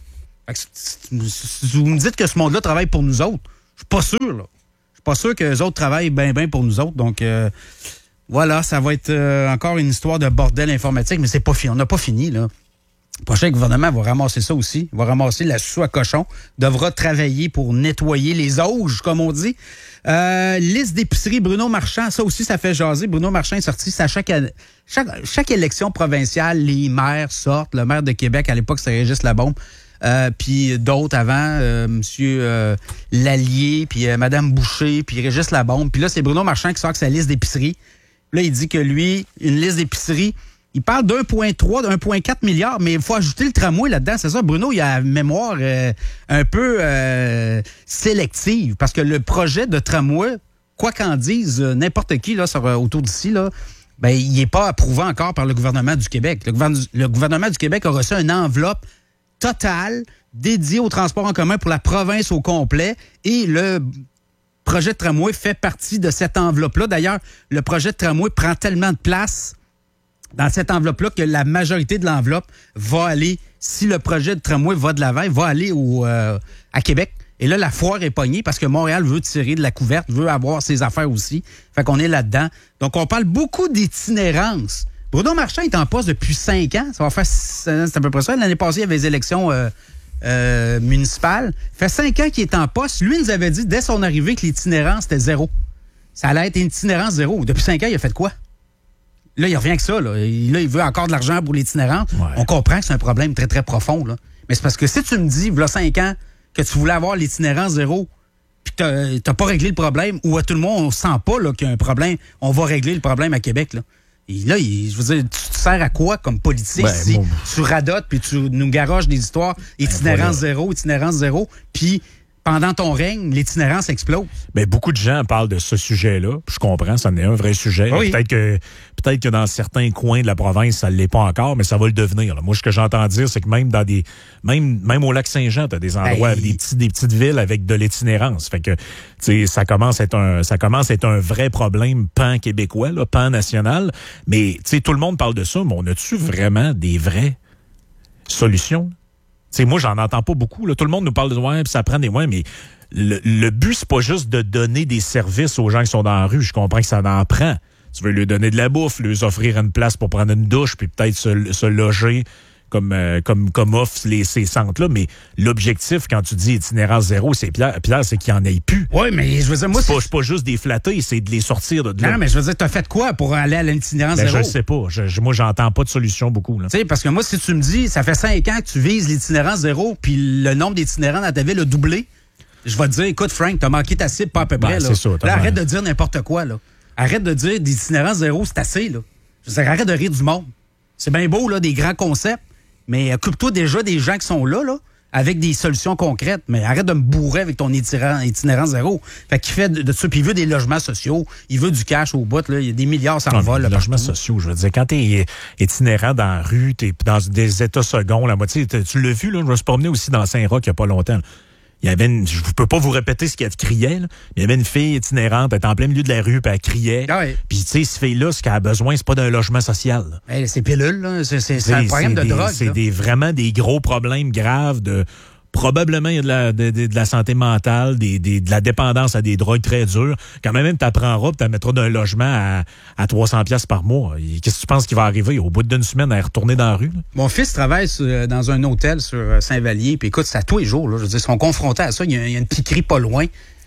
[SPEAKER 7] Fait que si, si vous me dites que ce monde-là travaille pour nous autres, je suis pas sûr, là. Je suis pas sûr que les autres travaillent bien, bien pour nous autres. Donc, euh, voilà, ça va être euh, encore une histoire de bordel informatique, mais c'est pas fini. On n'a pas fini, là. Le prochain gouvernement va ramasser ça aussi. Il va ramasser la sous à cochon. Devra travailler pour nettoyer les auges, comme on dit. Euh, liste d'épicerie, Bruno Marchand, ça aussi, ça fait jaser. Bruno Marchand est sorti. Ça, chaque, chaque, chaque élection provinciale, les maires sortent. Le maire de Québec, à l'époque, c'était Régis Labombe. Euh, puis d'autres avant, euh, Monsieur euh, Lallier, puis euh, Madame Boucher, puis Régis Labombe. Puis là, c'est Bruno Marchand qui sort avec sa liste d'épicerie. Là, il dit que lui, une liste d'épicerie, il parle d'un virgule trois, d'un virgule quatre milliard, mais il faut ajouter le tramway là-dedans. C'est ça, Bruno, il a une mémoire euh, un peu euh, sélective, parce que le projet de tramway, quoi qu'en dise euh, n'importe qui là, sur, euh, autour d'ici, là, ben, il n'est pas approuvé encore par le gouvernement du Québec. Le, gouvernement, le gouvernement du Québec a reçu une enveloppe totale dédiée au transport en commun pour la province au complet, et le projet de tramway fait partie de cette enveloppe-là. D'ailleurs, le projet de tramway prend tellement de place dans cette enveloppe-là que la majorité de l'enveloppe va aller, si le projet de tramway va de l'avant, va aller au, euh, à Québec. Et là, la foire est pognée parce que Montréal veut tirer de la couverte, veut avoir ses affaires aussi. Fait qu'on est là-dedans. Donc, on parle beaucoup d'itinérance. Bruno Marchand est en poste depuis cinq ans. Ça va faire, c'est à peu près ça. L'année passée, il y avait les élections euh, euh, municipales. Ça fait cinq ans qu'il est en poste. Lui, il nous avait dit, dès son arrivée, que l'itinérance, c'était zéro. Ça allait être une itinérance zéro. Depuis cinq ans, il a fait quoi? Là, il revient avec ça. Là. Il, là, il veut encore de l'argent pour l'itinérance. Ouais. On comprend que c'est un problème très, très profond. Là. Mais c'est parce que si tu me dis, il y a cinq ans, que tu voulais avoir l'itinérance zéro, puis que tu n'as pas réglé le problème, ou à tout le monde, on ne sent pas là, qu'il y a un problème, on va régler le problème à Québec. Là. Et là, il, je veux dire, tu te sers à quoi comme politique ben, si bon. tu radotes, puis tu nous garoches des histoires, itinérance ben, voilà. zéro, itinérance zéro, puis pendant ton règne, l'itinérance explose.
[SPEAKER 8] Bien, beaucoup de gens parlent de ce sujet-là. Je comprends, ça en est un vrai sujet. Oui. Peut-être que peut-être que dans certains coins de la province, ça ne l'est pas encore, mais ça va le devenir. Là. Moi, ce que j'entends dire, c'est que même dans des. Même, même au lac Saint-Jean, tu as des endroits, hey. des, petits, des petites villes avec de l'itinérance. Fait que tu sais, ça commence à être un. Ça commence à être un vrai problème pan-québécois, là, pan-national. Mais tu sais, tout le monde parle de ça, mais on a-tu vraiment des vraies solutions? T'sais, moi, j'en entends pas beaucoup. Là. Tout le monde nous parle de ouais, puis ça prend des ouais, mais le, le but, c'est pas juste de donner des services aux gens qui sont dans la rue. Je comprends que ça en prend. Tu veux leur donner de la bouffe, leur offrir une place pour prendre une douche, puis peut-être se, se loger comme, euh, comme, comme offrent les, ces centres-là. Mais l'objectif, quand tu dis itinérance zéro, c'est Pierre, Pierre c'est qu'il n'y en ait plus.
[SPEAKER 7] Oui, mais je veux dire, moi,
[SPEAKER 8] c'est, c'est... Pas, c'est pas juste des flattés, c'est de les sortir de là.
[SPEAKER 7] Non, mais je veux dire, t'as fait quoi pour aller à l'itinérance
[SPEAKER 8] ben,
[SPEAKER 7] zéro?
[SPEAKER 8] Je sais pas. Je, je, moi, j'entends pas de solution beaucoup. Tu
[SPEAKER 7] sais, parce que moi, si tu me dis, ça fait cinq ans que tu vises l'itinérance zéro, puis le nombre d'itinérants dans ta ville a doublé, je vais te dire, écoute, Frank, t'as manqué ta cible pas à peu près. Ben, là, ça, là arrête de dire n'importe quoi. Là. Arrête de dire d'itinérance zéro, c'est assez. Là. Je veux dire, arrête de rire du monde. C'est bien beau, là, des grands concepts. Mais occupe-toi déjà des gens qui sont là, là, avec des solutions concrètes. Mais arrête de me bourrer avec ton itinérance, itinérance zéro. Fait qu'il fait de, de ça, puis il veut des logements sociaux, il veut du cash au bout, là, il y a des milliards sans vol.
[SPEAKER 8] Les logements sociaux, je veux dire, quand t'es itinérant dans la rue, t'es dans des états seconds, la moitié, tu l'as vu, là, je me suis promené aussi dans Saint-Roch il n'y a pas longtemps. Là. Il y avait une, je ne peux pas vous répéter ce qu'elle criait, là. Il y avait une fille itinérante, elle était en plein milieu de la rue, puis elle criait.
[SPEAKER 7] Ah oui.
[SPEAKER 8] Puis, tu sais, cette fille-là, ce qu'elle a besoin, c'est pas d'un logement social.
[SPEAKER 7] Hey, c'est pilule, là. C'est, c'est, c'est un problème
[SPEAKER 8] c'est
[SPEAKER 7] de
[SPEAKER 8] des,
[SPEAKER 7] drogue.
[SPEAKER 8] C'est des, vraiment des gros problèmes graves de. Probablement, il y a de la, de, de, de la santé mentale, des, des, de la dépendance à des drogues très dures. Quand même, tu apprendras, tu la mettras d'un logement à, à trois cents dollars par mois. Qu'est-ce que tu penses qui va arriver? Au bout d'une semaine, à retourner dans la rue? Là?
[SPEAKER 7] Mon fils travaille sur, dans un hôtel sur Saint-Vallier, puis écoute, c'est à tous les jours. Là, je veux dire, ils sont confrontés à ça. Il y a, il y a une piquerie pas loin.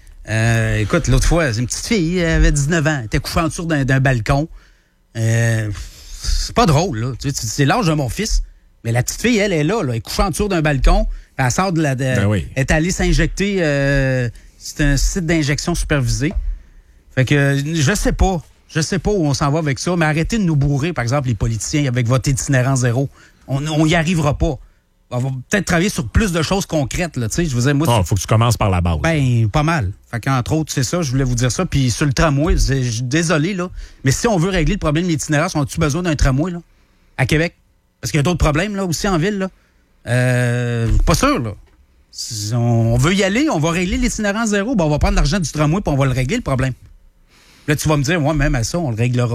[SPEAKER 7] Euh, écoute, l'autre fois, c'est une petite fille, elle avait dix-neuf ans, elle était couchée en dessous d'un, d'un balcon. Euh, c'est pas drôle, là. Tu sais, c'est l'âge de mon fils. Mais la petite fille, elle est là, là, elle est couchée en dessous d'un balcon. Elle sort de la. De,
[SPEAKER 8] ben oui.
[SPEAKER 7] Elle est allée s'injecter. Euh, c'est un site d'injection supervisé. Fait que je sais pas. Je sais pas où on s'en va avec ça, mais arrêtez de nous bourrer, par exemple, les politiciens, avec votre itinérance zéro. On, on y arrivera pas. On va peut-être travailler sur plus de choses concrètes, là, tu sais. Je vous dire, moi.
[SPEAKER 8] Il oh, faut que tu commences par la base.
[SPEAKER 7] Ben, pas mal. Fait qu'entre autres, c'est ça, je voulais vous dire ça. Puis sur le tramway, je suis désolé, là. Mais si on veut régler le problème de l'itinérance, on a-tu besoin d'un tramway, là? À Québec? Parce qu'il y a d'autres problèmes, là, aussi en ville, là. Euh, pas sûr, là. Si on veut y aller, on va régler l'itinérance zéro, ben on va prendre l'argent du tramway puis on va le régler, le problème. Là, tu vas me dire, ouais, même à ça, on le réglera pas.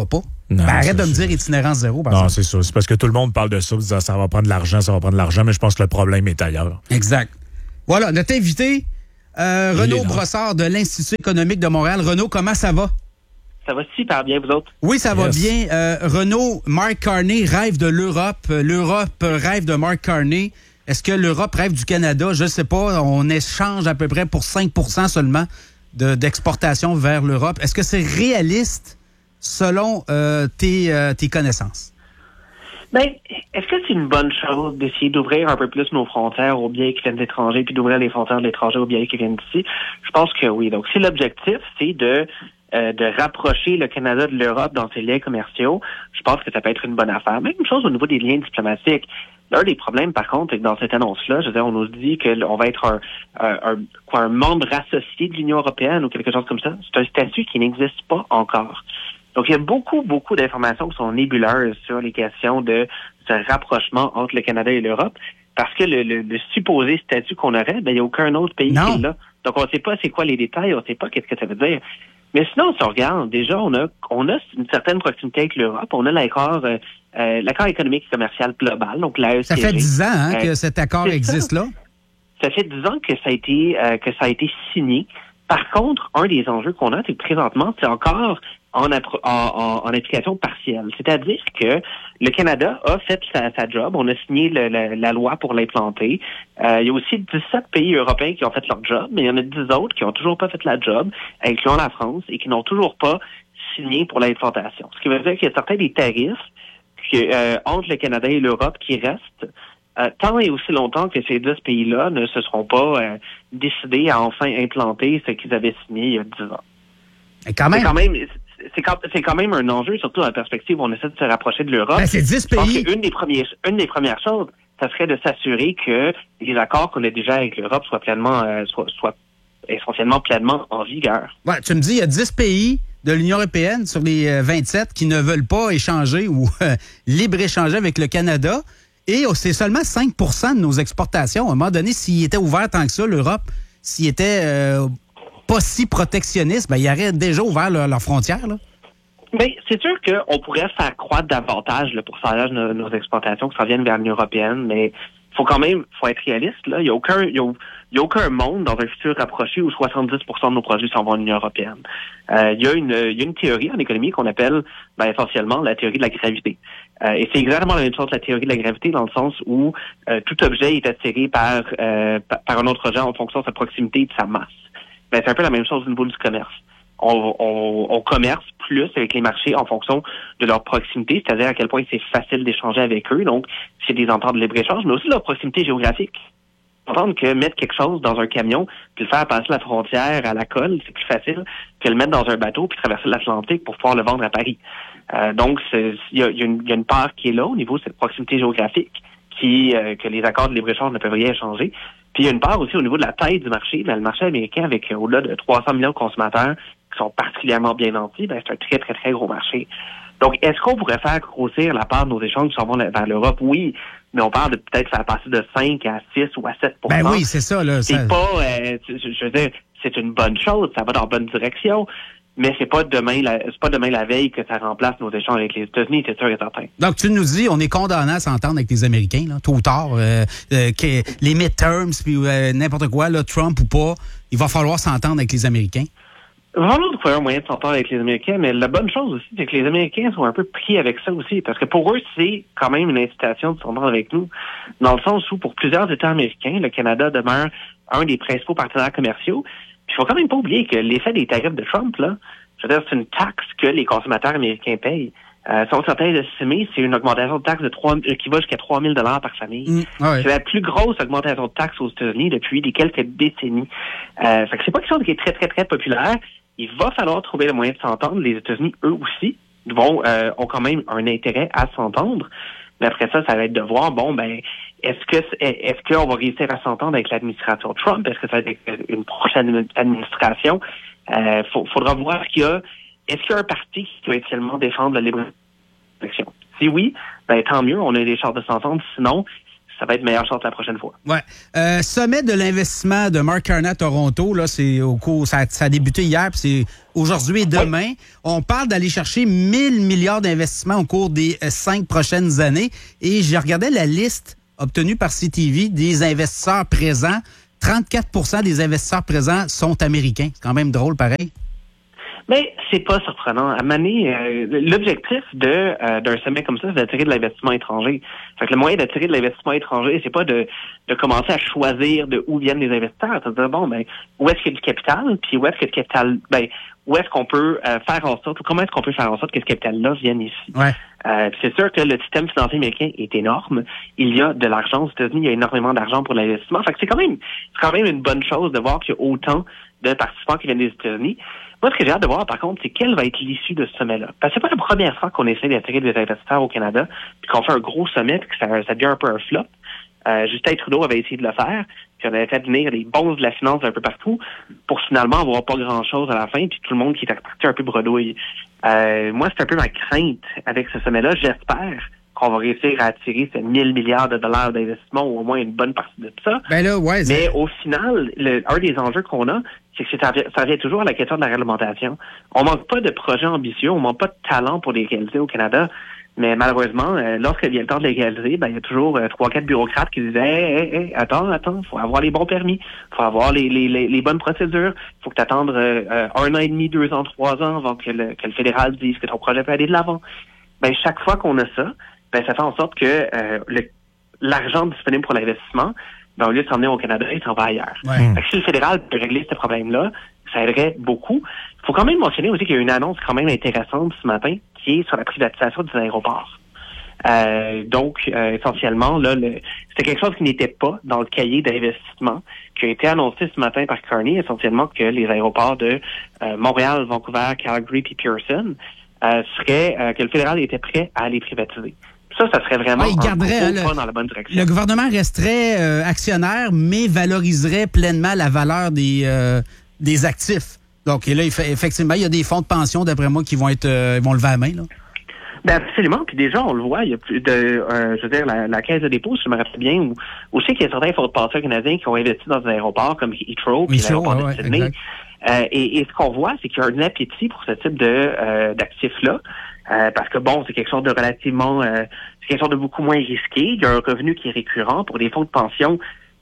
[SPEAKER 8] Non,
[SPEAKER 7] Ben, arrête de
[SPEAKER 8] c'est-
[SPEAKER 7] me dire itinérance zéro, par
[SPEAKER 8] Non,
[SPEAKER 7] exemple.
[SPEAKER 8] c'est ça. C'est parce que tout le monde parle de ça, disant ça va prendre de l'argent, ça va prendre de l'argent, mais je pense que le problème est ailleurs.
[SPEAKER 7] Exact. Voilà, notre invité, euh,
[SPEAKER 8] Il
[SPEAKER 7] Renaud
[SPEAKER 8] est là.
[SPEAKER 7] Brossard de l'Institut économique de Montréal. Renaud, comment ça va?
[SPEAKER 9] Ça va super bien, vous autres?
[SPEAKER 7] Oui, ça va
[SPEAKER 8] Yes.
[SPEAKER 7] bien. Euh, Renaud, Mark Carney rêve de l'Europe. Euh, L'Europe rêve de Mark Carney. Est-ce que l'Europe rêve du Canada? Je ne sais pas. On échange à peu près pour cinq pour cent seulement de- d'exportation vers l'Europe. Est-ce que c'est réaliste selon euh, tes, euh, tes connaissances?
[SPEAKER 9] Ben, est-ce que c'est une bonne chose d'essayer d'ouvrir un peu plus nos frontières aux biens qui viennent de l'étranger, puis d'ouvrir les frontières de l'étranger aux biens qui viennent d'ici? Je pense que oui. Donc, si l'objectif, c'est de euh, de rapprocher le Canada de l'Europe dans ses liens commerciaux, je pense que ça peut être une bonne affaire. Même chose au niveau des liens diplomatiques. L'un des problèmes, par contre, c'est que dans cette annonce-là, je veux dire, on nous dit qu'on va être un, un, un, quoi, un membre associé de l'Union européenne ou quelque chose comme ça. C'est un statut qui n'existe pas encore. Donc, il y a beaucoup, beaucoup d'informations qui sont nébuleuses sur les questions de ce rapprochement entre le Canada et l'Europe, parce que le, le, le supposé statut qu'on aurait, ben, il n'y a aucun autre pays
[SPEAKER 7] Non.
[SPEAKER 9] qui l'a. Donc, on ne sait pas c'est quoi les détails, on ne sait pas qu'est-ce que ça veut dire. Mais sinon, si on regarde, déjà, on a, on a une certaine proximité avec l'Europe. On a l'accord, euh, euh, l'accord économique et commercial global, donc l'A E C G.
[SPEAKER 7] Ça fait dix ans hein,
[SPEAKER 9] Euh,
[SPEAKER 7] que cet accord
[SPEAKER 9] c'est
[SPEAKER 7] existe
[SPEAKER 9] ça.
[SPEAKER 7] là.
[SPEAKER 9] Ça fait dix ans que ça a été euh, que ça a été signé. Par contre, un des enjeux qu'on a, c'est que présentement, c'est encore en, appro- en, en, en application partielle. C'est-à-dire que le Canada a fait sa, sa job. On a signé le, le, la loi pour l'implanter. Euh, il y a aussi dix-sept pays européens qui ont fait leur job, mais il y en a dix autres qui n'ont toujours pas fait la job, incluant la France, et qui n'ont toujours pas signé pour l'implantation. Ce qui veut dire qu'il y a certains des tarifs que, euh, entre le Canada et l'Europe qui restent, Euh, tant et aussi longtemps que ces dix pays-là ne se seront pas euh, décidés à enfin implanter ce qu'ils avaient signé il y a dix ans.
[SPEAKER 7] Mais quand même,
[SPEAKER 9] C'est quand même, c'est quand, c'est quand même un enjeu, surtout dans la perspective où on essaie de se rapprocher de l'Europe.
[SPEAKER 7] ben, c'est dix
[SPEAKER 9] Je pense
[SPEAKER 7] pays.
[SPEAKER 9] qu'une des premières, une des premières choses, ça serait de s'assurer que les accords qu'on a déjà avec l'Europe soient pleinement, euh, soient, soient essentiellement pleinement en vigueur.
[SPEAKER 7] Ouais, tu me dis, il y a dix pays de l'Union européenne sur les euh, vingt-sept qui ne veulent pas échanger ou euh, libre-échanger avec le Canada. Et oh, c'est seulement cinq pour cent de nos exportations. À un moment donné, s'il était ouvert tant que ça, l'Europe, s'il était euh, pas si protectionniste, ben, il aurait déjà ouvert leurs leur frontières. Là.
[SPEAKER 9] Mais c'est sûr qu'on pourrait faire croître davantage le pourcentage de nos, nos exportations qui s'en viennent vers l'Union européenne, mais faut quand même, faut être réaliste, là. Il y a aucun, il y a, il y a aucun monde dans un futur rapproché où soixante-dix pour cent de nos produits s'en vont à l'Union européenne. Euh, il y a une, il y a une théorie en économie qu'on appelle, ben, essentiellement la théorie de la gravité. Euh, et c'est exactement la même chose que la théorie de la gravité dans le sens où euh, tout objet est attiré par, euh, par, par un autre objet en fonction de sa proximité et de sa masse. Ben, c'est un peu la même chose au niveau du commerce. On, on, on commerce plus avec les marchés en fonction de leur proximité, c'est-à-dire à quel point c'est facile d'échanger avec eux. Donc, c'est des ententes de libre-échange, mais aussi leur proximité géographique. Entendre que mettre quelque chose dans un camion puis le faire passer la frontière à la colle, c'est plus facile que le mettre dans un bateau puis traverser l'Atlantique pour pouvoir le vendre à Paris. Euh, donc, il y a, y, a y a une part qui est là au niveau de cette proximité géographique qui euh, que les accords de libre-échange ne peuvent rien changer. Puis il y a une part aussi au niveau de la taille du marché. Ben, le marché américain, avec euh, au-delà de trois cents millions de consommateurs qui sont particulièrement bien nantis, ben, c'est un très, très, très gros marché. Donc, est-ce qu'on pourrait faire grossir la part de nos échanges qui s'en vont vers l'Europe? Oui, mais on parle de peut-être faire passer de cinq à six ou à sept pour cent.
[SPEAKER 7] Ben oui, c'est ça. Là,
[SPEAKER 9] C'est
[SPEAKER 7] ça...
[SPEAKER 9] pas, euh, je, je veux dire, c'est une bonne chose, ça va dans la bonne direction, mais c'est pas demain la, c'est pas demain la veille que ça remplace nos échanges avec les États-Unis, c'est sûr et certain.
[SPEAKER 7] Donc, tu nous dis, on est condamné à s'entendre avec les Américains, là, tôt ou tard. Euh, euh, que les midterms, puis euh, n'importe quoi, là, Trump ou pas, il va falloir s'entendre avec les Américains.
[SPEAKER 9] Il va falloir trouver un moyen de s'entendre avec les Américains, mais la bonne chose aussi, c'est que les Américains sont un peu pris avec ça aussi, parce que pour eux, c'est quand même une incitation de s'entendre avec nous, dans le sens où, pour plusieurs États américains, le Canada demeure un des principaux partenaires commerciaux. Puis il faut quand même pas oublier que l'effet des tarifs de Trump, là, je veux dire, c'est une taxe que les consommateurs américains payent. Euh, selon certains estimés, c'est une augmentation de taxe de trois, qui va jusqu'à trois mille dollars par famille.
[SPEAKER 7] Mmh, ouais.
[SPEAKER 9] C'est la plus grosse augmentation de taxes aux États-Unis depuis des quelques décennies. Euh, fait que c'est pas quelque chose qui est très, très, très populaire. Il va falloir trouver le moyen de s'entendre. Les États-Unis, eux aussi, vont euh, ont quand même un intérêt à s'entendre. Mais après ça, ça va être de voir, bon, ben, est-ce que est-ce qu'on va réussir à s'entendre avec l'administration Trump? Est-ce que ça va être une prochaine administration? Euh, faut, faudra voir qu'il y a. Est-ce qu'il y a un parti qui va actuellement défendre la libre élection? Si oui, ben tant mieux, on a des chances de s'entendre. Sinon, ça va être meilleure chance la prochaine fois.
[SPEAKER 7] Ouais. Euh, sommet de l'investissement de Mark Carney à Toronto, là, c'est au cours, ça, ça a débuté hier, puis c'est aujourd'hui et demain. Oui. On parle d'aller chercher mille milliards d'investissements au cours des euh, cinq prochaines années. Et je regardais la liste obtenue par C T V des investisseurs présents. trente-quatre pour cent des investisseurs présents sont américains. C'est quand même drôle, pareil.
[SPEAKER 9] Mais c'est pas surprenant. À Mané, euh, l'objectif de euh, d'un sommet comme ça, c'est d'attirer de l'investissement étranger. Fait que le moyen d'attirer de l'investissement étranger, c'est pas de, de commencer à choisir de où viennent les investisseurs. C'est de dire, bon, ben, où est-ce qu'il y a du capital, puis où est-ce que le capital, ben, où est-ce qu'on peut euh, faire en sorte, ou comment est-ce qu'on peut faire en sorte que ce capital-là vienne ici.
[SPEAKER 7] Ouais.
[SPEAKER 9] Euh, c'est sûr que le système financier américain est énorme. Il y a de l'argent aux États-Unis, il y a énormément d'argent pour l'investissement. Fait que c'est quand même, c'est quand même une bonne chose de voir qu'il y a autant de participants qui viennent des États-Unis. Moi, ce que j'ai hâte de voir, par contre, c'est quelle va être l'issue de ce sommet-là. Parce que c'est pas la première fois qu'on essaie d'attirer des investisseurs au Canada, puis qu'on fait un gros sommet, puis que ça, ça devient un peu un flop. Euh, Justin Trudeau avait essayé de le faire, puis on avait fait venir des bons de la finance un peu partout, pour finalement avoir pas grand-chose à la fin, puis tout le monde qui était reparti un peu bredouille. Euh, moi, c'est un peu ma crainte avec ce sommet-là. J'espère qu'on va réussir à attirer ces mille milliards de dollars d'investissement, ou au moins une bonne partie de ça.
[SPEAKER 7] Ben là, ouais,
[SPEAKER 9] mais au final, le, un des enjeux qu'on a, c'est que ça, ça revient toujours à la question de la réglementation. On manque pas de projets ambitieux, on manque pas de talent pour les réaliser au Canada, mais malheureusement, euh, lorsqu'il vient le temps de les réaliser, ben il y a toujours euh, trois, quatre bureaucrates qui disaient hey, hey, hey, attends, attends, faut avoir les bons permis, faut avoir les, les, les, les bonnes procédures, faut que tu attendes euh, euh, un an et demi, deux ans, trois ans avant que le, que le fédéral dise que ton projet peut aller de l'avant. Ben chaque fois qu'on a ça, ben ça fait en sorte que euh, le, l'argent disponible pour l'investissement, ben, au lieu de s'emmener au Canada, il s'en va ailleurs.
[SPEAKER 7] Ouais.
[SPEAKER 9] Fait que si le fédéral peut régler ce problème-là, ça aiderait beaucoup. Il faut quand même mentionner aussi qu'il y a une annonce quand même intéressante ce matin qui est sur la privatisation des aéroports. Euh, donc, euh, essentiellement, là, le, c'était quelque chose qui n'était pas dans le cahier d'investissement qui a été annoncé ce matin par Carney, essentiellement que les aéroports de euh, Montréal, Vancouver, Calgary puis Pearson euh, seraient, euh, que le fédéral était prêt à les privatiser. Ça, ça serait vraiment
[SPEAKER 7] ouais, il garderait,
[SPEAKER 9] un
[SPEAKER 7] hein,
[SPEAKER 9] gros pas
[SPEAKER 7] le,
[SPEAKER 9] dans la bonne direction.
[SPEAKER 7] Le gouvernement resterait euh, actionnaire, mais valoriserait pleinement la valeur des, euh, des actifs. Donc, et là, il fait, effectivement, il y a des fonds de pension, d'après moi, qui vont être euh, vont lever la main, là.
[SPEAKER 9] Ben absolument. Puis déjà, on le voit, il y a plus de, euh, je veux dire, la, la caisse de dépôt, si je me rappelle bien, où, où je sais qu'il y a certains fonds de pension canadiens qui ont investi dans un aéroport comme Heathrow, puis l'aéroport de
[SPEAKER 7] ouais,
[SPEAKER 9] Sydney.
[SPEAKER 7] Ouais,
[SPEAKER 9] euh, et, et ce qu'on voit, c'est qu'il y a un appétit pour ce type de euh, d'actifs-là. Euh, parce que bon, c'est quelque chose de relativement, euh, c'est quelque chose de beaucoup moins risqué. Il y a un revenu qui est récurrent pour des fonds de pension.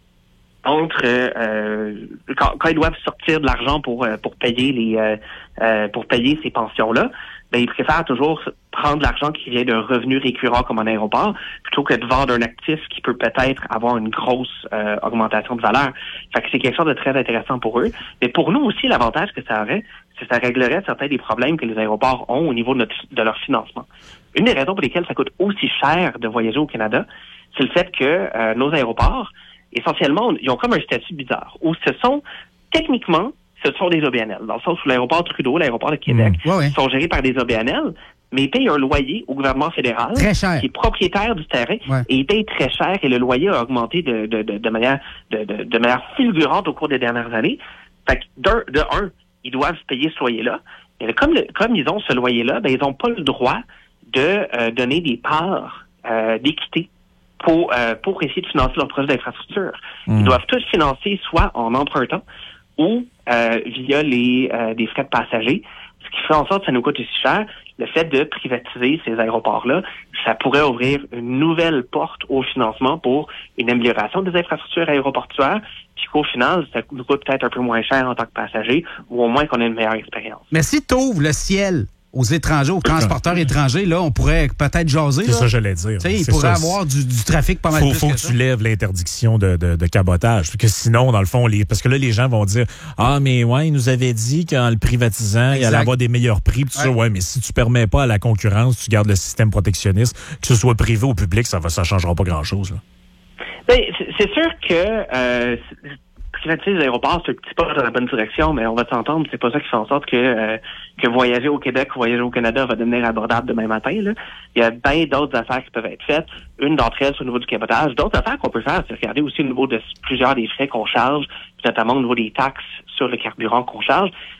[SPEAKER 9] Entre euh, quand, quand ils doivent sortir de l'argent pour euh, pour payer les euh, euh, pour payer ces pensions-là, ben ils préfèrent toujours prendre l'argent qui vient d'un revenu récurrent comme un aéroport plutôt que de vendre un actif qui peut peut-être avoir une grosse euh, augmentation de valeur. Fait que c'est quelque chose de très intéressant pour eux. Mais pour nous aussi, l'avantage que ça aurait, c'est que ça réglerait certains des problèmes que les aéroports ont au niveau de, notre, de leur financement. Une des raisons pour lesquelles ça coûte aussi cher de voyager au Canada, c'est le fait que euh, nos aéroports, essentiellement, ils ont comme un statut bizarre, où ce sont, techniquement, ce sont des O B N L, dans le sens où l'aéroport Trudeau, l'aéroport de Québec,
[SPEAKER 7] mmh, ouais, ouais.
[SPEAKER 9] sont gérés par des O B N L, mais ils payent un loyer au gouvernement fédéral,
[SPEAKER 7] très cher.
[SPEAKER 9] qui est propriétaire du terrain,
[SPEAKER 7] ouais.
[SPEAKER 9] et ils payent très cher, et le loyer a augmenté de, de, de, de manière de, de, de manière fulgurante au cours des dernières années. Fait que, d'un, de un, ils doivent payer ce loyer-là, et comme, le, comme ils ont ce loyer-là, ben, ils n'ont pas le droit de euh, donner des parts euh, d'équité pour euh, pour essayer de financer leur projet d'infrastructure. Mmh. Ils doivent tous financer soit en empruntant ou euh, via les euh, des frais de passagers, ce qui fait en sorte que ça nous coûte aussi cher. Le fait de privatiser ces aéroports-là, ça pourrait ouvrir une nouvelle porte au financement pour une amélioration des infrastructures aéroportuaires, puis qu'au final, ça nous coûte peut-être un peu moins cher en tant que passager, ou au moins qu'on ait une meilleure expérience.
[SPEAKER 7] Mais si tu ouvres le ciel aux étrangers, aux transporteurs étrangers, là, on pourrait peut-être jaser.
[SPEAKER 8] C'est
[SPEAKER 7] là.
[SPEAKER 8] ça que j'allais dire.
[SPEAKER 7] Il
[SPEAKER 8] c'est
[SPEAKER 7] pourrait
[SPEAKER 8] ça,
[SPEAKER 7] avoir du, du trafic pas mal
[SPEAKER 8] faut,
[SPEAKER 7] plus
[SPEAKER 8] faut
[SPEAKER 7] que,
[SPEAKER 8] que
[SPEAKER 7] ça.
[SPEAKER 8] tu lèves l'interdiction de, de, de cabotage. Parce que sinon, dans le fond, les, parce que là, les gens vont dire « Ah, mais ouais, il nous avait dit qu'en le privatisant, exact. Il allait avoir des meilleurs prix. » Puis tout ouais. ça, ouais, mais si tu permets pas à la concurrence, tu gardes le système protectionniste, que ce soit privé ou public, ça va, ça changera pas grand-chose. Là.
[SPEAKER 9] Ben, c'est sûr que... Euh, privatiser les aéroports, c'est un petit pas dans la bonne direction, mais on va s'entendre, c'est pas ça qui fait en sorte que euh, que voyager au Québec ou voyager au Canada va devenir abordable demain matin. Là. Il y a bien d'autres affaires qui peuvent être faites. Une d'entre elles, c'est au niveau du cabotage. D'autres affaires qu'on peut faire, c'est regarder aussi au niveau de plusieurs des frais qu'on charge, notamment au niveau des taxes sur le carburant qu'on charge.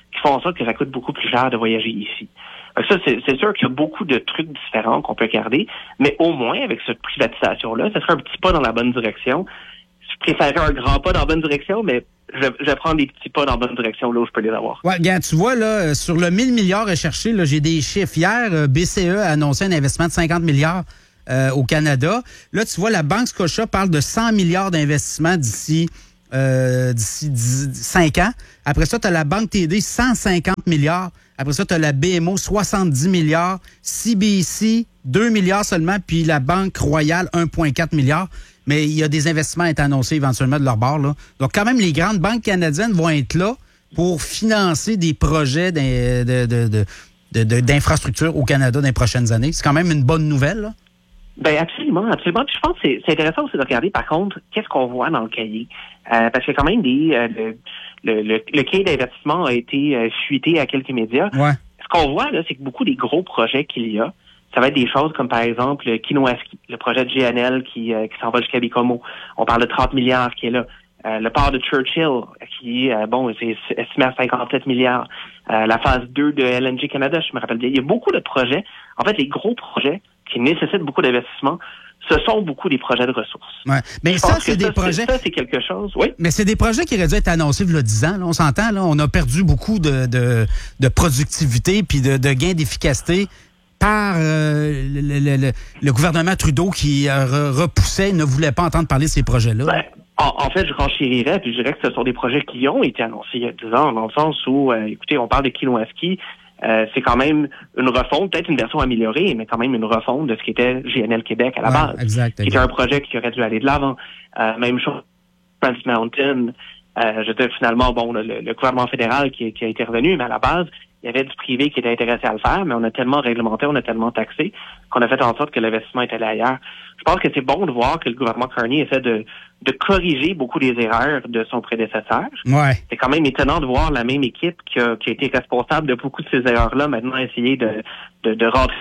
[SPEAKER 9] qui font en sorte que ça coûte beaucoup plus cher de voyager ici. Donc ça, c'est, c'est sûr qu'il y a beaucoup de trucs différents qu'on peut regarder, mais au moins, avec cette privatisation-là, ça serait un petit pas dans la bonne direction. Je préférerais un grand pas dans la bonne direction, mais je, je vais prendre des petits pas dans la bonne direction là où je peux les avoir.
[SPEAKER 7] Ouais, regarde, tu vois, là, sur le mille milliards recherché, là, j'ai des chiffres. Hier, B C E a annoncé un investissement de cinquante milliards euh, au Canada. Là, tu vois, la Banque Scotia parle de cent milliards d'investissements d'ici euh, d'ici cinq ans. Après ça, tu as la Banque T D, cent cinquante milliards. Après ça, tu as la B M O, soixante-dix milliards. C B C, deux milliards seulement. Puis la Banque Royale, un virgule quatre milliard. Mais il y a des investissements à être annoncés éventuellement de leur bord, là. Donc, quand même, les grandes banques canadiennes vont être là pour financer des projets de, de, de, de, de, de, d'infrastructures au Canada dans les prochaines années. C'est quand même une bonne nouvelle, là.
[SPEAKER 9] Ben absolument, absolument. Puis je pense que c'est, c'est intéressant aussi de regarder, par contre, qu'est-ce qu'on voit dans le cahier. Euh, parce qu'il y a quand même des... Euh, le, le, le, le cahier d'investissement a été euh, fuité à quelques médias.
[SPEAKER 7] Ouais.
[SPEAKER 9] Ce qu'on voit, là, c'est que beaucoup des gros projets qu'il y a, ça va être des choses comme, par exemple, le Kinoaski, le projet de G N L qui, euh, qui s'en va jusqu'à Baie-Comeau. On parle de trente milliards qui est là. Euh, le port de Churchill, qui, euh, bon, c'est estimé à cinquante-sept milliards. Euh, la phase deux de L N G Canada, je me rappelle bien. Il y a beaucoup de projets. En fait, les gros projets qui nécessitent beaucoup d'investissement, ce sont beaucoup des projets de ressources.
[SPEAKER 7] Ouais. Mais
[SPEAKER 9] je
[SPEAKER 7] ça,
[SPEAKER 9] pense
[SPEAKER 7] c'est
[SPEAKER 9] que
[SPEAKER 7] des
[SPEAKER 9] ça,
[SPEAKER 7] projets...
[SPEAKER 9] C'est, ça, c'est quelque chose, oui.
[SPEAKER 7] Mais c'est des projets qui auraient dû être annoncés il y a dix ans, là. On s'entend, là. On a perdu beaucoup de, de, de productivité puis de, de gains d'efficacité par euh, le, le, le, le gouvernement Trudeau qui euh, repoussait, ne voulait pas entendre parler de ces projets-là.
[SPEAKER 9] Ben, en, en fait, je renchérirais, puis je dirais que ce sont des projets qui ont été annoncés il y a dix ans, dans le sens où, euh, écoutez, on parle de Kinoaski, euh, c'est quand même une refonte, peut-être une version améliorée, mais quand même une refonte de ce qui était G N L Québec à la
[SPEAKER 7] ouais,
[SPEAKER 9] base.
[SPEAKER 7] Exact,
[SPEAKER 9] qui était un projet qui aurait dû aller de l'avant. Euh, même chose, Trans Mountain, euh, je veux dire, finalement, bon, le, le gouvernement fédéral qui, qui a été revenu, mais à la base, il y avait du privé qui était intéressé à le faire, mais on a tellement réglementé, on a tellement taxé qu'on a fait en sorte que l'investissement est allé ailleurs. Je pense que c'est bon de voir que le gouvernement Carney essaie de, de corriger beaucoup des erreurs de son prédécesseur.
[SPEAKER 7] Ouais.
[SPEAKER 9] C'est quand même étonnant de voir la même équipe qui a, qui a été responsable de beaucoup de ces erreurs-là maintenant essayer de, de, de rentrer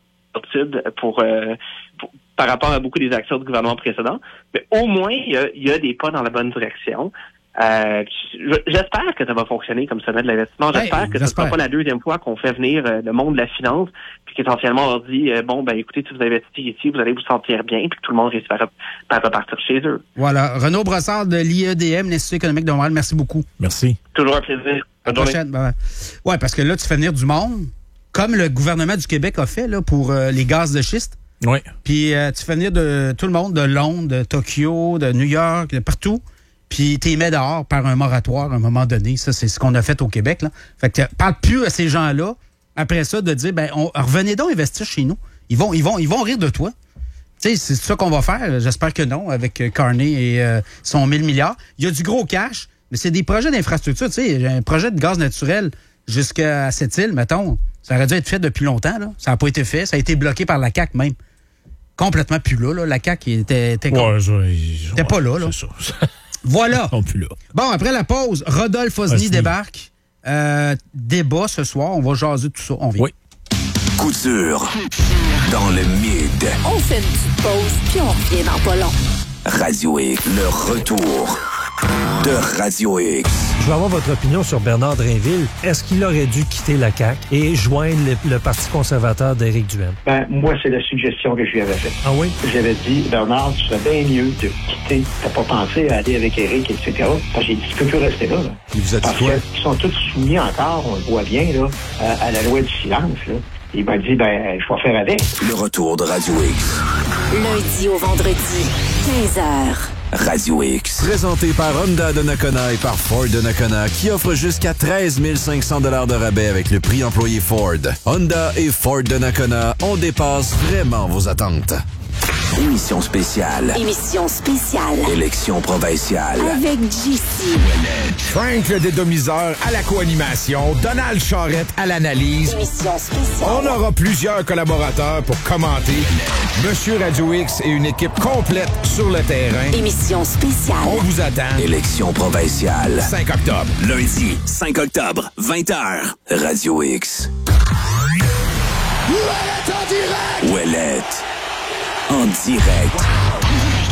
[SPEAKER 9] pour, euh, pour par rapport à beaucoup des actions du gouvernement précédent. Mais au moins, il y a, il y a des pas dans la bonne direction. Euh, j'espère que ça va fonctionner comme sommet de l'investissement. J'espère hey, que ce ne sera pas la deuxième fois qu'on fait venir euh, le monde de la finance puis qu'essentiellement on leur dit euh, bon, ben écoutez, si vous investissez ici, vous allez vous sentir bien puis que tout le monde risque de repartir chez eux.
[SPEAKER 7] Voilà. Renaud Brossard de l'I E D M, l'Institut économique de Montréal, merci beaucoup.
[SPEAKER 8] Merci.
[SPEAKER 9] Toujours un plaisir.
[SPEAKER 7] À la prochaine. Ben, ouais, parce que là, tu fais venir du monde, comme le gouvernement du Québec a fait là pour euh, les gaz de schiste.
[SPEAKER 8] Oui.
[SPEAKER 7] Puis euh, tu fais venir de tout le monde, de Londres, de Tokyo, de New York, de partout. Puis t'es mis dehors par un moratoire à un moment donné. Ça, c'est ce qu'on a fait au Québec, là. Fait que parle plus à ces gens-là, après ça, de dire, ben, on, revenez donc investir chez nous. Ils vont, ils vont, ils vont rire de toi. Tu sais, c'est ça qu'on va faire. J'espère que non, avec Carney et euh, son mille milliards. Il y a du gros cash, mais c'est des projets d'infrastructure. Tu sais, un projet de gaz naturel jusqu'à cette île, mettons, ça aurait dû être fait depuis longtemps, là. Ça n'a pas été fait. Ça a été bloqué par la C A Q même. Complètement plus là, là. La C A Q était, était,
[SPEAKER 8] ouais, je,
[SPEAKER 7] était ouais, pas là, là.
[SPEAKER 8] C'est ça.
[SPEAKER 7] Voilà.
[SPEAKER 8] Non plus là.
[SPEAKER 7] Bon, après la pause, Rodolphe Osny
[SPEAKER 8] Osny.
[SPEAKER 7] débarque. Euh, débat ce soir. On va jaser tout ça. On vient.
[SPEAKER 8] Oui.
[SPEAKER 1] Couture. Dans le mid.
[SPEAKER 4] On fait une petite pause, puis on revient dans pas long.
[SPEAKER 1] Radio X. Le retour de Radio X.
[SPEAKER 10] Je veux avoir votre opinion sur Bernard Drainville. Est-ce qu'il aurait dû quitter la C A Q et joindre le, le Parti conservateur d'Éric Duhaime?
[SPEAKER 11] Ben, moi, c'est la suggestion que je lui avais faite.
[SPEAKER 10] Ah oui?
[SPEAKER 11] J'avais dit, Bernard, tu serais bien mieux de quitter. T'as pas pensé à aller avec Éric, et cetera. Parce que j'ai dit, tu peux plus rester là. là.
[SPEAKER 2] Il vous a dit
[SPEAKER 11] Parce
[SPEAKER 2] quoi?
[SPEAKER 11] qu'ils sont tous soumis encore, on le voit bien, là, à, à la loi du silence, là. Il m'a dit, ben, je vais faire avec.
[SPEAKER 1] Le retour de Radio X.
[SPEAKER 4] Lundi au vendredi, quinze heures.
[SPEAKER 1] Radio X.
[SPEAKER 5] Présenté par Honda de Nakona et par Ford de Nakona, qui offre jusqu'à treize mille cinq cents dollars de rabais avec le prix employé Ford. Honda et Ford de Nakona, on dépasse vraiment vos attentes.
[SPEAKER 1] Émission spéciale.
[SPEAKER 4] Émission spéciale.
[SPEAKER 1] Élection provinciale.
[SPEAKER 4] Avec J C.
[SPEAKER 2] Frank le dédomiseur à la co-animation. Donald Charrette à l'analyse.
[SPEAKER 4] Émission spéciale.
[SPEAKER 2] On aura plusieurs collaborateurs pour commenter. Monsieur Radio X et une équipe complète sur le terrain.
[SPEAKER 4] Émission spéciale.
[SPEAKER 2] On vous attend.
[SPEAKER 1] Élection provinciale.
[SPEAKER 2] cinq octobre.
[SPEAKER 1] Lundi, cinq octobre, vingt heures. Radio X.
[SPEAKER 2] Ouellette en direct!
[SPEAKER 1] Ouellette. En direct.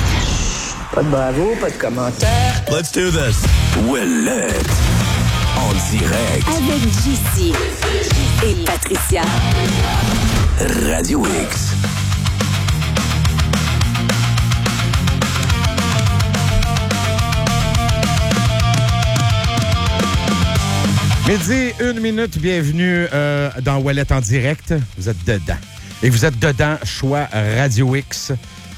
[SPEAKER 12] Pas de bravo, pas de commentaire.
[SPEAKER 1] Let's do this. Ouellette. En en direct.
[SPEAKER 4] Avec J C et Patricia.
[SPEAKER 1] Radio X.
[SPEAKER 2] Midi, une minute, bienvenue euh, dans Ouellet en direct. Vous êtes dedans. Et vous êtes dedans, choix Radio X.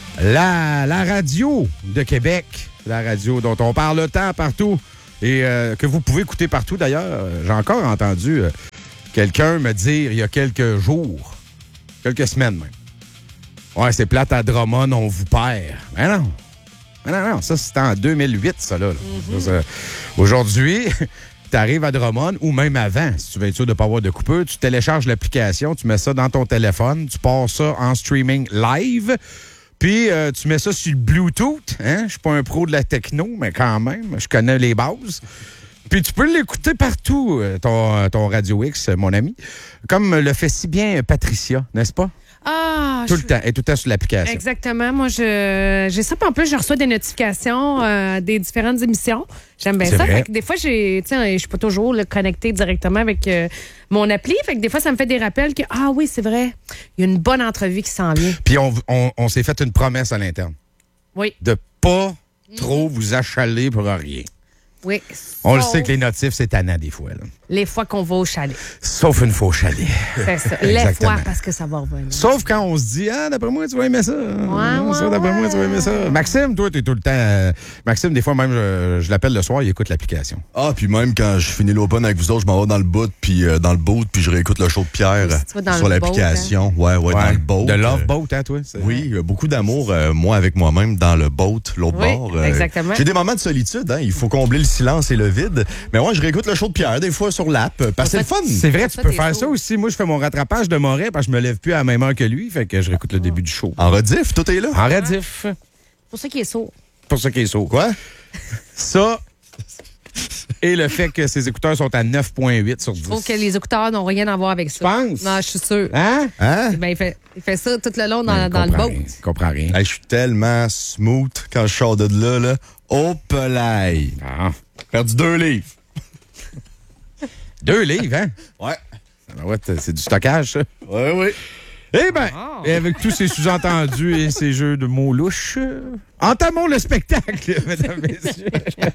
[SPEAKER 2] La, la radio de Québec, la radio dont on parle tant partout et euh, que vous pouvez écouter partout. D'ailleurs, j'ai encore entendu euh, quelqu'un me dire il y a quelques jours, quelques semaines même, « Ouais, c'est plate à Drummond, on vous perd. » Mais non. Mais non, non, ça c'était en deux mille huit, ça là. là. Mm-hmm. Ça, ça, aujourd'hui... Tu arrives à Drummond ou même avant, si tu veux être sûr de ne pas avoir de coupure, tu télécharges l'application, tu mets ça dans ton téléphone, tu passes ça en streaming live, puis euh, tu mets ça sur le Bluetooth. Hein? Je suis pas un pro de la techno, mais quand même, je connais les bases. Puis tu peux l'écouter partout, ton, ton Radio X, mon ami, comme le fait si bien Patricia, n'est-ce pas?
[SPEAKER 12] Ah,
[SPEAKER 2] tout
[SPEAKER 12] je...
[SPEAKER 2] le temps, et tout le temps sur l'application.
[SPEAKER 12] Exactement. Moi, je j'ai ça. Puis en plus, je reçois des notifications euh, des différentes émissions. J'aime bien
[SPEAKER 2] C'est
[SPEAKER 12] ça.
[SPEAKER 2] vrai.
[SPEAKER 12] Fait que des fois, j'ai, tu sais, je suis pas toujours là, connectée directement avec euh, mon appli. Fait que des fois, ça me fait des rappels que ah oui, c'est vrai, il y a une bonne entrevue qui s'en vient.
[SPEAKER 2] Puis on, on, on s'est fait une promesse à l'interne.
[SPEAKER 12] Oui.
[SPEAKER 2] De pas trop vous achaler pour rien.
[SPEAKER 12] Oui.
[SPEAKER 2] On le
[SPEAKER 12] Sauf
[SPEAKER 2] sait que les notifs, c'est tannant des fois. Là.
[SPEAKER 12] les fois qu'on va au chalet.
[SPEAKER 2] Sauf une fois au chalet.
[SPEAKER 12] C'est ça. Les
[SPEAKER 2] Exactement.
[SPEAKER 12] fois, parce que ça va revenir.
[SPEAKER 2] Sauf quand on se dit, ah, d'après moi, tu vas aimer ça.
[SPEAKER 12] Ouais,
[SPEAKER 2] ça
[SPEAKER 12] ouais,
[SPEAKER 2] d'après
[SPEAKER 12] ouais.
[SPEAKER 2] moi, tu vas aimer ça. Maxime, toi, t'es tout le temps. euh, Maxime, des fois, même, je, je l'appelle le soir, il écoute l'application.
[SPEAKER 13] Ah, puis même quand je finis l'open avec vous autres, je m'en vais dans le boot, puis euh, dans le boat, puis je réécoute le show de Pierre
[SPEAKER 12] Si tu vas dans
[SPEAKER 13] sur
[SPEAKER 12] le
[SPEAKER 13] l'application.
[SPEAKER 12] boat,
[SPEAKER 13] ouais, ouais,
[SPEAKER 2] Ouais.
[SPEAKER 13] dans le boat.
[SPEAKER 2] De Love
[SPEAKER 13] euh,
[SPEAKER 2] Boat, hein, toi? c'est-
[SPEAKER 13] Oui, euh, beaucoup d'amour, euh, moi avec moi-même, dans le boat, l'autre
[SPEAKER 12] Oui,
[SPEAKER 13] bord. euh,
[SPEAKER 12] exactement.
[SPEAKER 13] J'ai des moments de solitude, hein. Il faut combler le silence et le vide. Mais moi, je réécoute le show de Pierre, des fois, sur l'app, euh, parce que c'est le fun.
[SPEAKER 2] C'est vrai, tu
[SPEAKER 12] ça,
[SPEAKER 2] peux
[SPEAKER 12] t'es
[SPEAKER 2] faire
[SPEAKER 12] chaud.
[SPEAKER 2] ça aussi. Moi, je fais mon rattrapage de Moret parce que je me lève plus à la même heure que lui, fait que je réécoute le début du show.
[SPEAKER 13] En rediff, tout est là.
[SPEAKER 2] En rediff.
[SPEAKER 12] C'est pour ça qu'il est sourd.
[SPEAKER 2] Pour ça qu'il est sourd.
[SPEAKER 13] Quoi?
[SPEAKER 2] Ça, et le fait que ses écouteurs sont à neuf virgule huit sur dix.
[SPEAKER 12] Je trouve que les écouteurs n'ont rien à voir avec ça.
[SPEAKER 2] Tu penses?
[SPEAKER 12] Non, je suis sûre.
[SPEAKER 2] Hein?
[SPEAKER 13] Hein?
[SPEAKER 12] Ben, il, fait, il fait ça tout le long dans,
[SPEAKER 2] Je
[SPEAKER 12] dans le
[SPEAKER 2] comprends
[SPEAKER 12] boat.
[SPEAKER 2] rien, je comprends rien.
[SPEAKER 13] Hey, je suis tellement smooth quand je sors de là, là. Au pelay.
[SPEAKER 2] Ah.
[SPEAKER 13] Perdu deux livres.
[SPEAKER 2] Deux livres, hein?
[SPEAKER 13] Ouais.
[SPEAKER 2] Alors, ouais, t'as- c'est du stockage, ça.
[SPEAKER 13] Ouais, oui.
[SPEAKER 2] Eh bien,
[SPEAKER 12] Oh.
[SPEAKER 2] et avec tous ces sous-entendus et ces jeux de mots louches, euh, entamons le spectacle, mesdames et messieurs.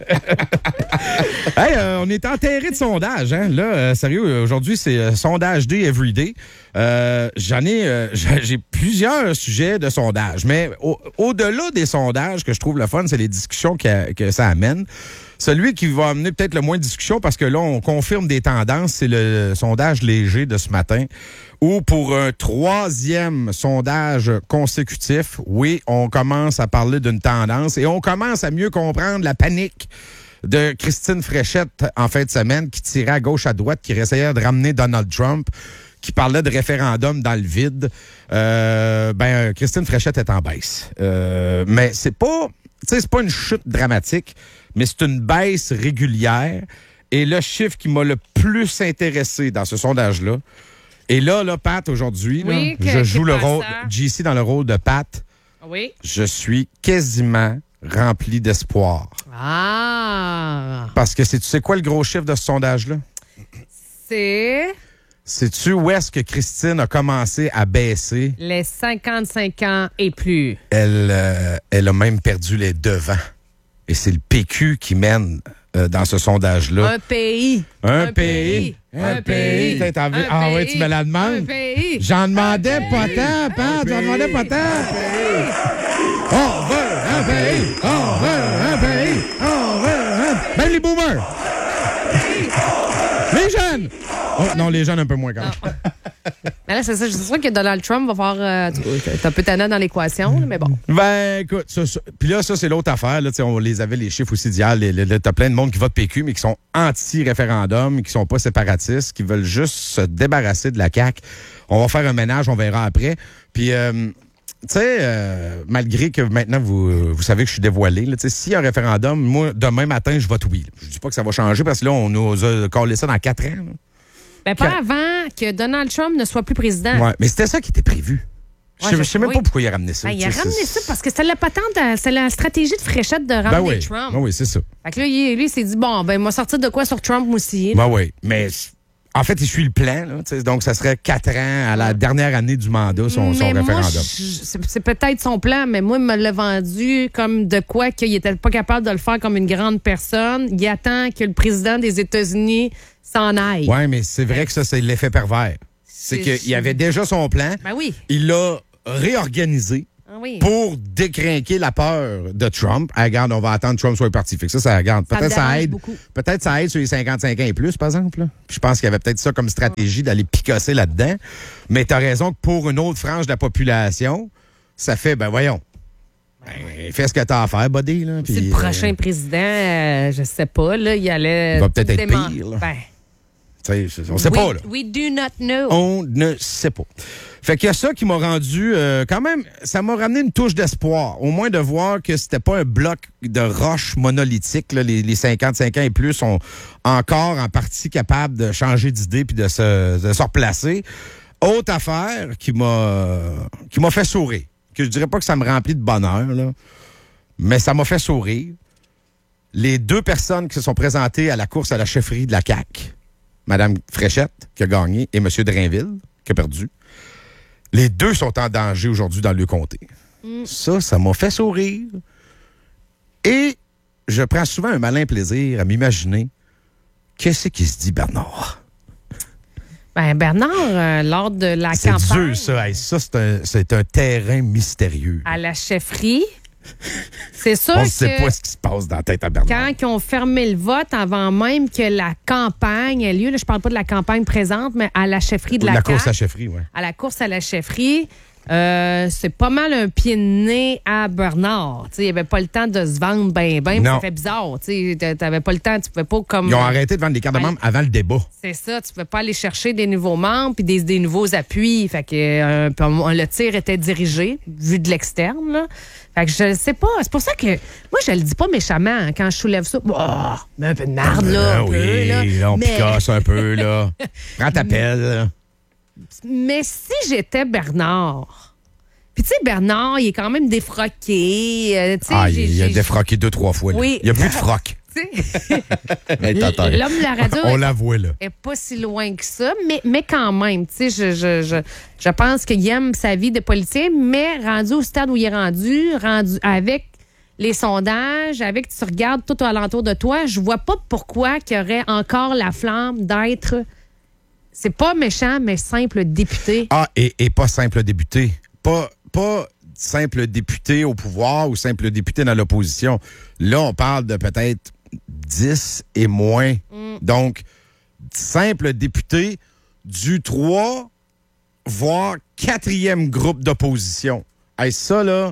[SPEAKER 2] Hey, euh, on est enterré de sondage, hein? Là, euh, sérieux, aujourd'hui, c'est euh, sondage day everyday. Euh, j'en ai, euh, j'ai j'ai plusieurs sujets de sondage, mais au- au-delà des sondages, que je trouve le fun, c'est les discussions que, que ça amène. Celui qui va amener peut-être le moins de discussion, parce que là, on confirme des tendances, c'est le sondage léger de ce matin, où pour un troisième sondage consécutif, oui, on commence à parler d'une tendance et on commence à mieux comprendre la panique de Christine Fréchette en fin de semaine, qui tirait à gauche, à droite, qui essayait de ramener Donald Trump, qui parlait de référendum dans le vide. Euh, ben, Christine Fréchette est en baisse. Euh, mais c'est pas, tu sais, c'est pas une chute dramatique, mais c'est une baisse régulière. Et le chiffre qui m'a le plus intéressé dans ce sondage-là, et là, là, Pat, aujourd'hui, là,
[SPEAKER 12] Oui, que-
[SPEAKER 2] je joue
[SPEAKER 12] que
[SPEAKER 2] le
[SPEAKER 12] passe
[SPEAKER 2] rôle,
[SPEAKER 12] ça?
[SPEAKER 2] J C dans le rôle de Pat,
[SPEAKER 12] Oui.
[SPEAKER 2] je suis quasiment rempli d'espoir.
[SPEAKER 12] Ah!
[SPEAKER 2] Parce que c'est, tu sais quoi le gros chiffre de ce sondage-là?
[SPEAKER 12] C'est
[SPEAKER 2] Sais-tu où est-ce que Christine a commencé à baisser?
[SPEAKER 12] les cinquante-cinq ans et plus.
[SPEAKER 2] Elle, euh, elle a même perdu les devants. Et c'est le P Q qui mène euh, dans ce sondage-là.
[SPEAKER 12] Un pays.
[SPEAKER 2] Un, pays.
[SPEAKER 12] Un pays.
[SPEAKER 2] T'as envie-
[SPEAKER 12] Un
[SPEAKER 2] Ah oui,
[SPEAKER 12] pays.
[SPEAKER 2] tu me la demandes?
[SPEAKER 12] Un pays.
[SPEAKER 2] J'en demandais
[SPEAKER 12] Un
[SPEAKER 2] pas
[SPEAKER 12] pays.
[SPEAKER 2] tant, Pat. J'en demandais pas tant. On veut un pays. On veut un pays. On veut un... Ben, les boomers. Les jeunes. Oh, non, les jeunes un peu moins quand même.
[SPEAKER 12] Mais là, c'est ça. Je suis sûre que Donald Trump va faire. Euh, T'es un peu tannant dans l'équation, là, mais bon.
[SPEAKER 2] Ben, écoute, ça, ça- puis là, ça, c'est l'autre affaire. Là, tu sais, on les avait, les chiffres aussi d'hier. Les- les- là, T'as plein de monde qui vote P Q, mais qui sont anti-référendum, qui sont pas séparatistes, qui veulent juste se débarrasser de la C A Q. On va faire un ménage, on verra après. Puis, euh, tu sais, euh, malgré que maintenant, vous, vous savez que je suis dévoilé, là, tu sais, s'il y a un référendum, moi, demain matin, je vote oui. Là. Je dis pas que ça va changer, parce que là, on nous a collé ça dans quatre ans. là.
[SPEAKER 12] Ben, pas
[SPEAKER 2] Que-
[SPEAKER 12] avant que Donald Trump ne soit plus président.
[SPEAKER 2] Ouais, mais c'était ça qui était prévu. Je sais- je sais même
[SPEAKER 12] oui.
[SPEAKER 2] pas pourquoi il a ramené ça.
[SPEAKER 12] Ben, il a
[SPEAKER 2] tu sais,
[SPEAKER 12] ramené
[SPEAKER 2] c'est-
[SPEAKER 12] ça parce que c'était la patente, euh, c'est la stratégie de Fréchette de ramener
[SPEAKER 2] Ben oui,
[SPEAKER 12] Trump.
[SPEAKER 2] ben oui, c'est ça.
[SPEAKER 12] Fait que là, il, lui, il s'est dit, bon, ben, il m'a sorti de quoi sur Trump moi aussi.
[SPEAKER 2] Ben oui, mais en fait, il suit le plan. Là, tu sais, donc, ça serait quatre ans à la dernière année du mandat, son, son
[SPEAKER 12] Mais moi,
[SPEAKER 2] référendum.
[SPEAKER 12] je- c'est c'est peut-être son plan, mais moi, il me l'a vendu comme de quoi qu'il était pas capable de le faire comme une grande personne. Il attend que le président des États-Unis s'en aille.
[SPEAKER 2] Oui, mais c'est vrai que ça, c'est l'effet pervers. C'est
[SPEAKER 12] C'est-
[SPEAKER 2] qu'il avait déjà son plan.
[SPEAKER 12] Ben oui.
[SPEAKER 2] Il l'a réorganisé
[SPEAKER 12] Ah oui.
[SPEAKER 2] pour décrinquer la peur de Trump. Ah, regarde, on va attendre que Trump soit parti. Fait que ça, ça regarde.
[SPEAKER 12] Ça me
[SPEAKER 2] Peut-être ça,
[SPEAKER 12] dérange
[SPEAKER 2] aide.
[SPEAKER 12] beaucoup.
[SPEAKER 2] Peut-être ça aide sur les cinquante-cinq ans et plus, par exemple. là. Puis je pense qu'il y avait peut-être ça comme stratégie d'aller picosser là-dedans. Mais tu as raison que pour une autre frange de la population, ça fait, ben voyons. Ben, fais ce que t'as à faire, buddy. Là,
[SPEAKER 12] Si
[SPEAKER 2] puis,
[SPEAKER 12] le prochain
[SPEAKER 2] euh,
[SPEAKER 12] président, euh, je sais pas, là, il allait.
[SPEAKER 2] Il va peut-être être
[SPEAKER 12] dément-
[SPEAKER 2] pire, là.
[SPEAKER 12] Ben,
[SPEAKER 2] tu sais, on sait
[SPEAKER 12] we,
[SPEAKER 2] pas, là.
[SPEAKER 12] We do not know.
[SPEAKER 2] On ne sait pas. Fait qu'il y a ça qui m'a rendu, euh, quand même, ça m'a ramené une touche d'espoir. Au moins de voir que c'était pas un bloc de roches monolithiques. Là. Les, les cinquante-cinq ans et plus sont encore en partie capables de changer d'idée puis de se, de se replacer. Autre affaire qui m'a qui m'a fait sourire. Que je dirais pas que ça me remplit de bonheur, là, mais ça m'a fait sourire. Les deux personnes qui se sont présentées à la course à la chefferie de la C A Q, Mme Fréchette, qui a gagné, et M. Drainville, qui a perdu, les deux sont en danger aujourd'hui dans le comté.
[SPEAKER 12] Mm.
[SPEAKER 2] Ça, ça m'a fait sourire. Et je prends souvent un malin plaisir à m'imaginer qu'est-ce qui se dit Bernard.
[SPEAKER 12] Ben, Bernard, euh, lors de la
[SPEAKER 2] C'est
[SPEAKER 12] campagne
[SPEAKER 2] dur, ça. Hey, ça, c'est un, c'est un terrain mystérieux.
[SPEAKER 12] à la chefferie, c'est sûr
[SPEAKER 2] On ne
[SPEAKER 12] que
[SPEAKER 2] sait pas ce qui se passe dans la tête à Bernard.
[SPEAKER 12] quand ils ont fermé le vote, avant même que la campagne ait lieu, là, je parle pas de la campagne présente, mais à la chefferie de la,
[SPEAKER 2] la
[SPEAKER 12] C A Q,
[SPEAKER 2] course à la chefferie, oui.
[SPEAKER 12] à la course à la chefferie, euh, c'est pas mal un pied de nez à Bernard. Tu sais, il n'y avait pas le temps de se vendre bien, bien.
[SPEAKER 2] Non.
[SPEAKER 12] Ça fait bizarre. Tu n'avais pas le temps. Tu pouvais pas comme.
[SPEAKER 2] Ils ont arrêté de vendre des cartes de membres avant le débat.
[SPEAKER 12] C'est ça, tu ne pouvais pas aller chercher des nouveaux membres puis des, des nouveaux appuis. Fait que euh, puis on- le tir était dirigé, vu de l'externe. Là. Fait que je sais pas. C'est pour ça que moi, je le dis pas méchamment hein, quand je soulève ça. Oh, mais un peu de marde, là.
[SPEAKER 2] Ah
[SPEAKER 12] un peu,
[SPEAKER 2] oui,
[SPEAKER 12] là.
[SPEAKER 2] là, on
[SPEAKER 12] Mais-
[SPEAKER 2] picasse un peu, là. Prends ta pelle, là.
[SPEAKER 12] Mais si j'étais Bernard, puis tu sais, Bernard, il est quand même défroqué. euh, tu sais,
[SPEAKER 2] Ah,
[SPEAKER 12] j'ai-
[SPEAKER 2] il, il a
[SPEAKER 12] j'ai-
[SPEAKER 2] défroqué deux, trois fois. Là.
[SPEAKER 12] Oui.
[SPEAKER 2] Il n'y a plus de froc.
[SPEAKER 12] tu sais,
[SPEAKER 2] Hey, tata.
[SPEAKER 12] L'homme de la radio
[SPEAKER 2] On
[SPEAKER 12] est-
[SPEAKER 2] l'avoue, là.
[SPEAKER 12] est pas si loin que ça, mais, mais quand même, tu sais, je, je, je, je pense qu'il aime sa vie de politicien, mais rendu au stade où il est rendu, rendu avec les sondages, avec tu regardes tout alentour de toi, je vois pas pourquoi qu'il y aurait encore la flamme d'être, c'est pas méchant, mais simple député.
[SPEAKER 2] Ah, et, et pas simple député. Pas, pas simple député au pouvoir ou simple député dans l'opposition. Là, on parle de peut-être dix et moins.
[SPEAKER 12] Mm.
[SPEAKER 2] Donc, simple député du trois, voire quatrième groupe d'opposition. Hey, ça, là,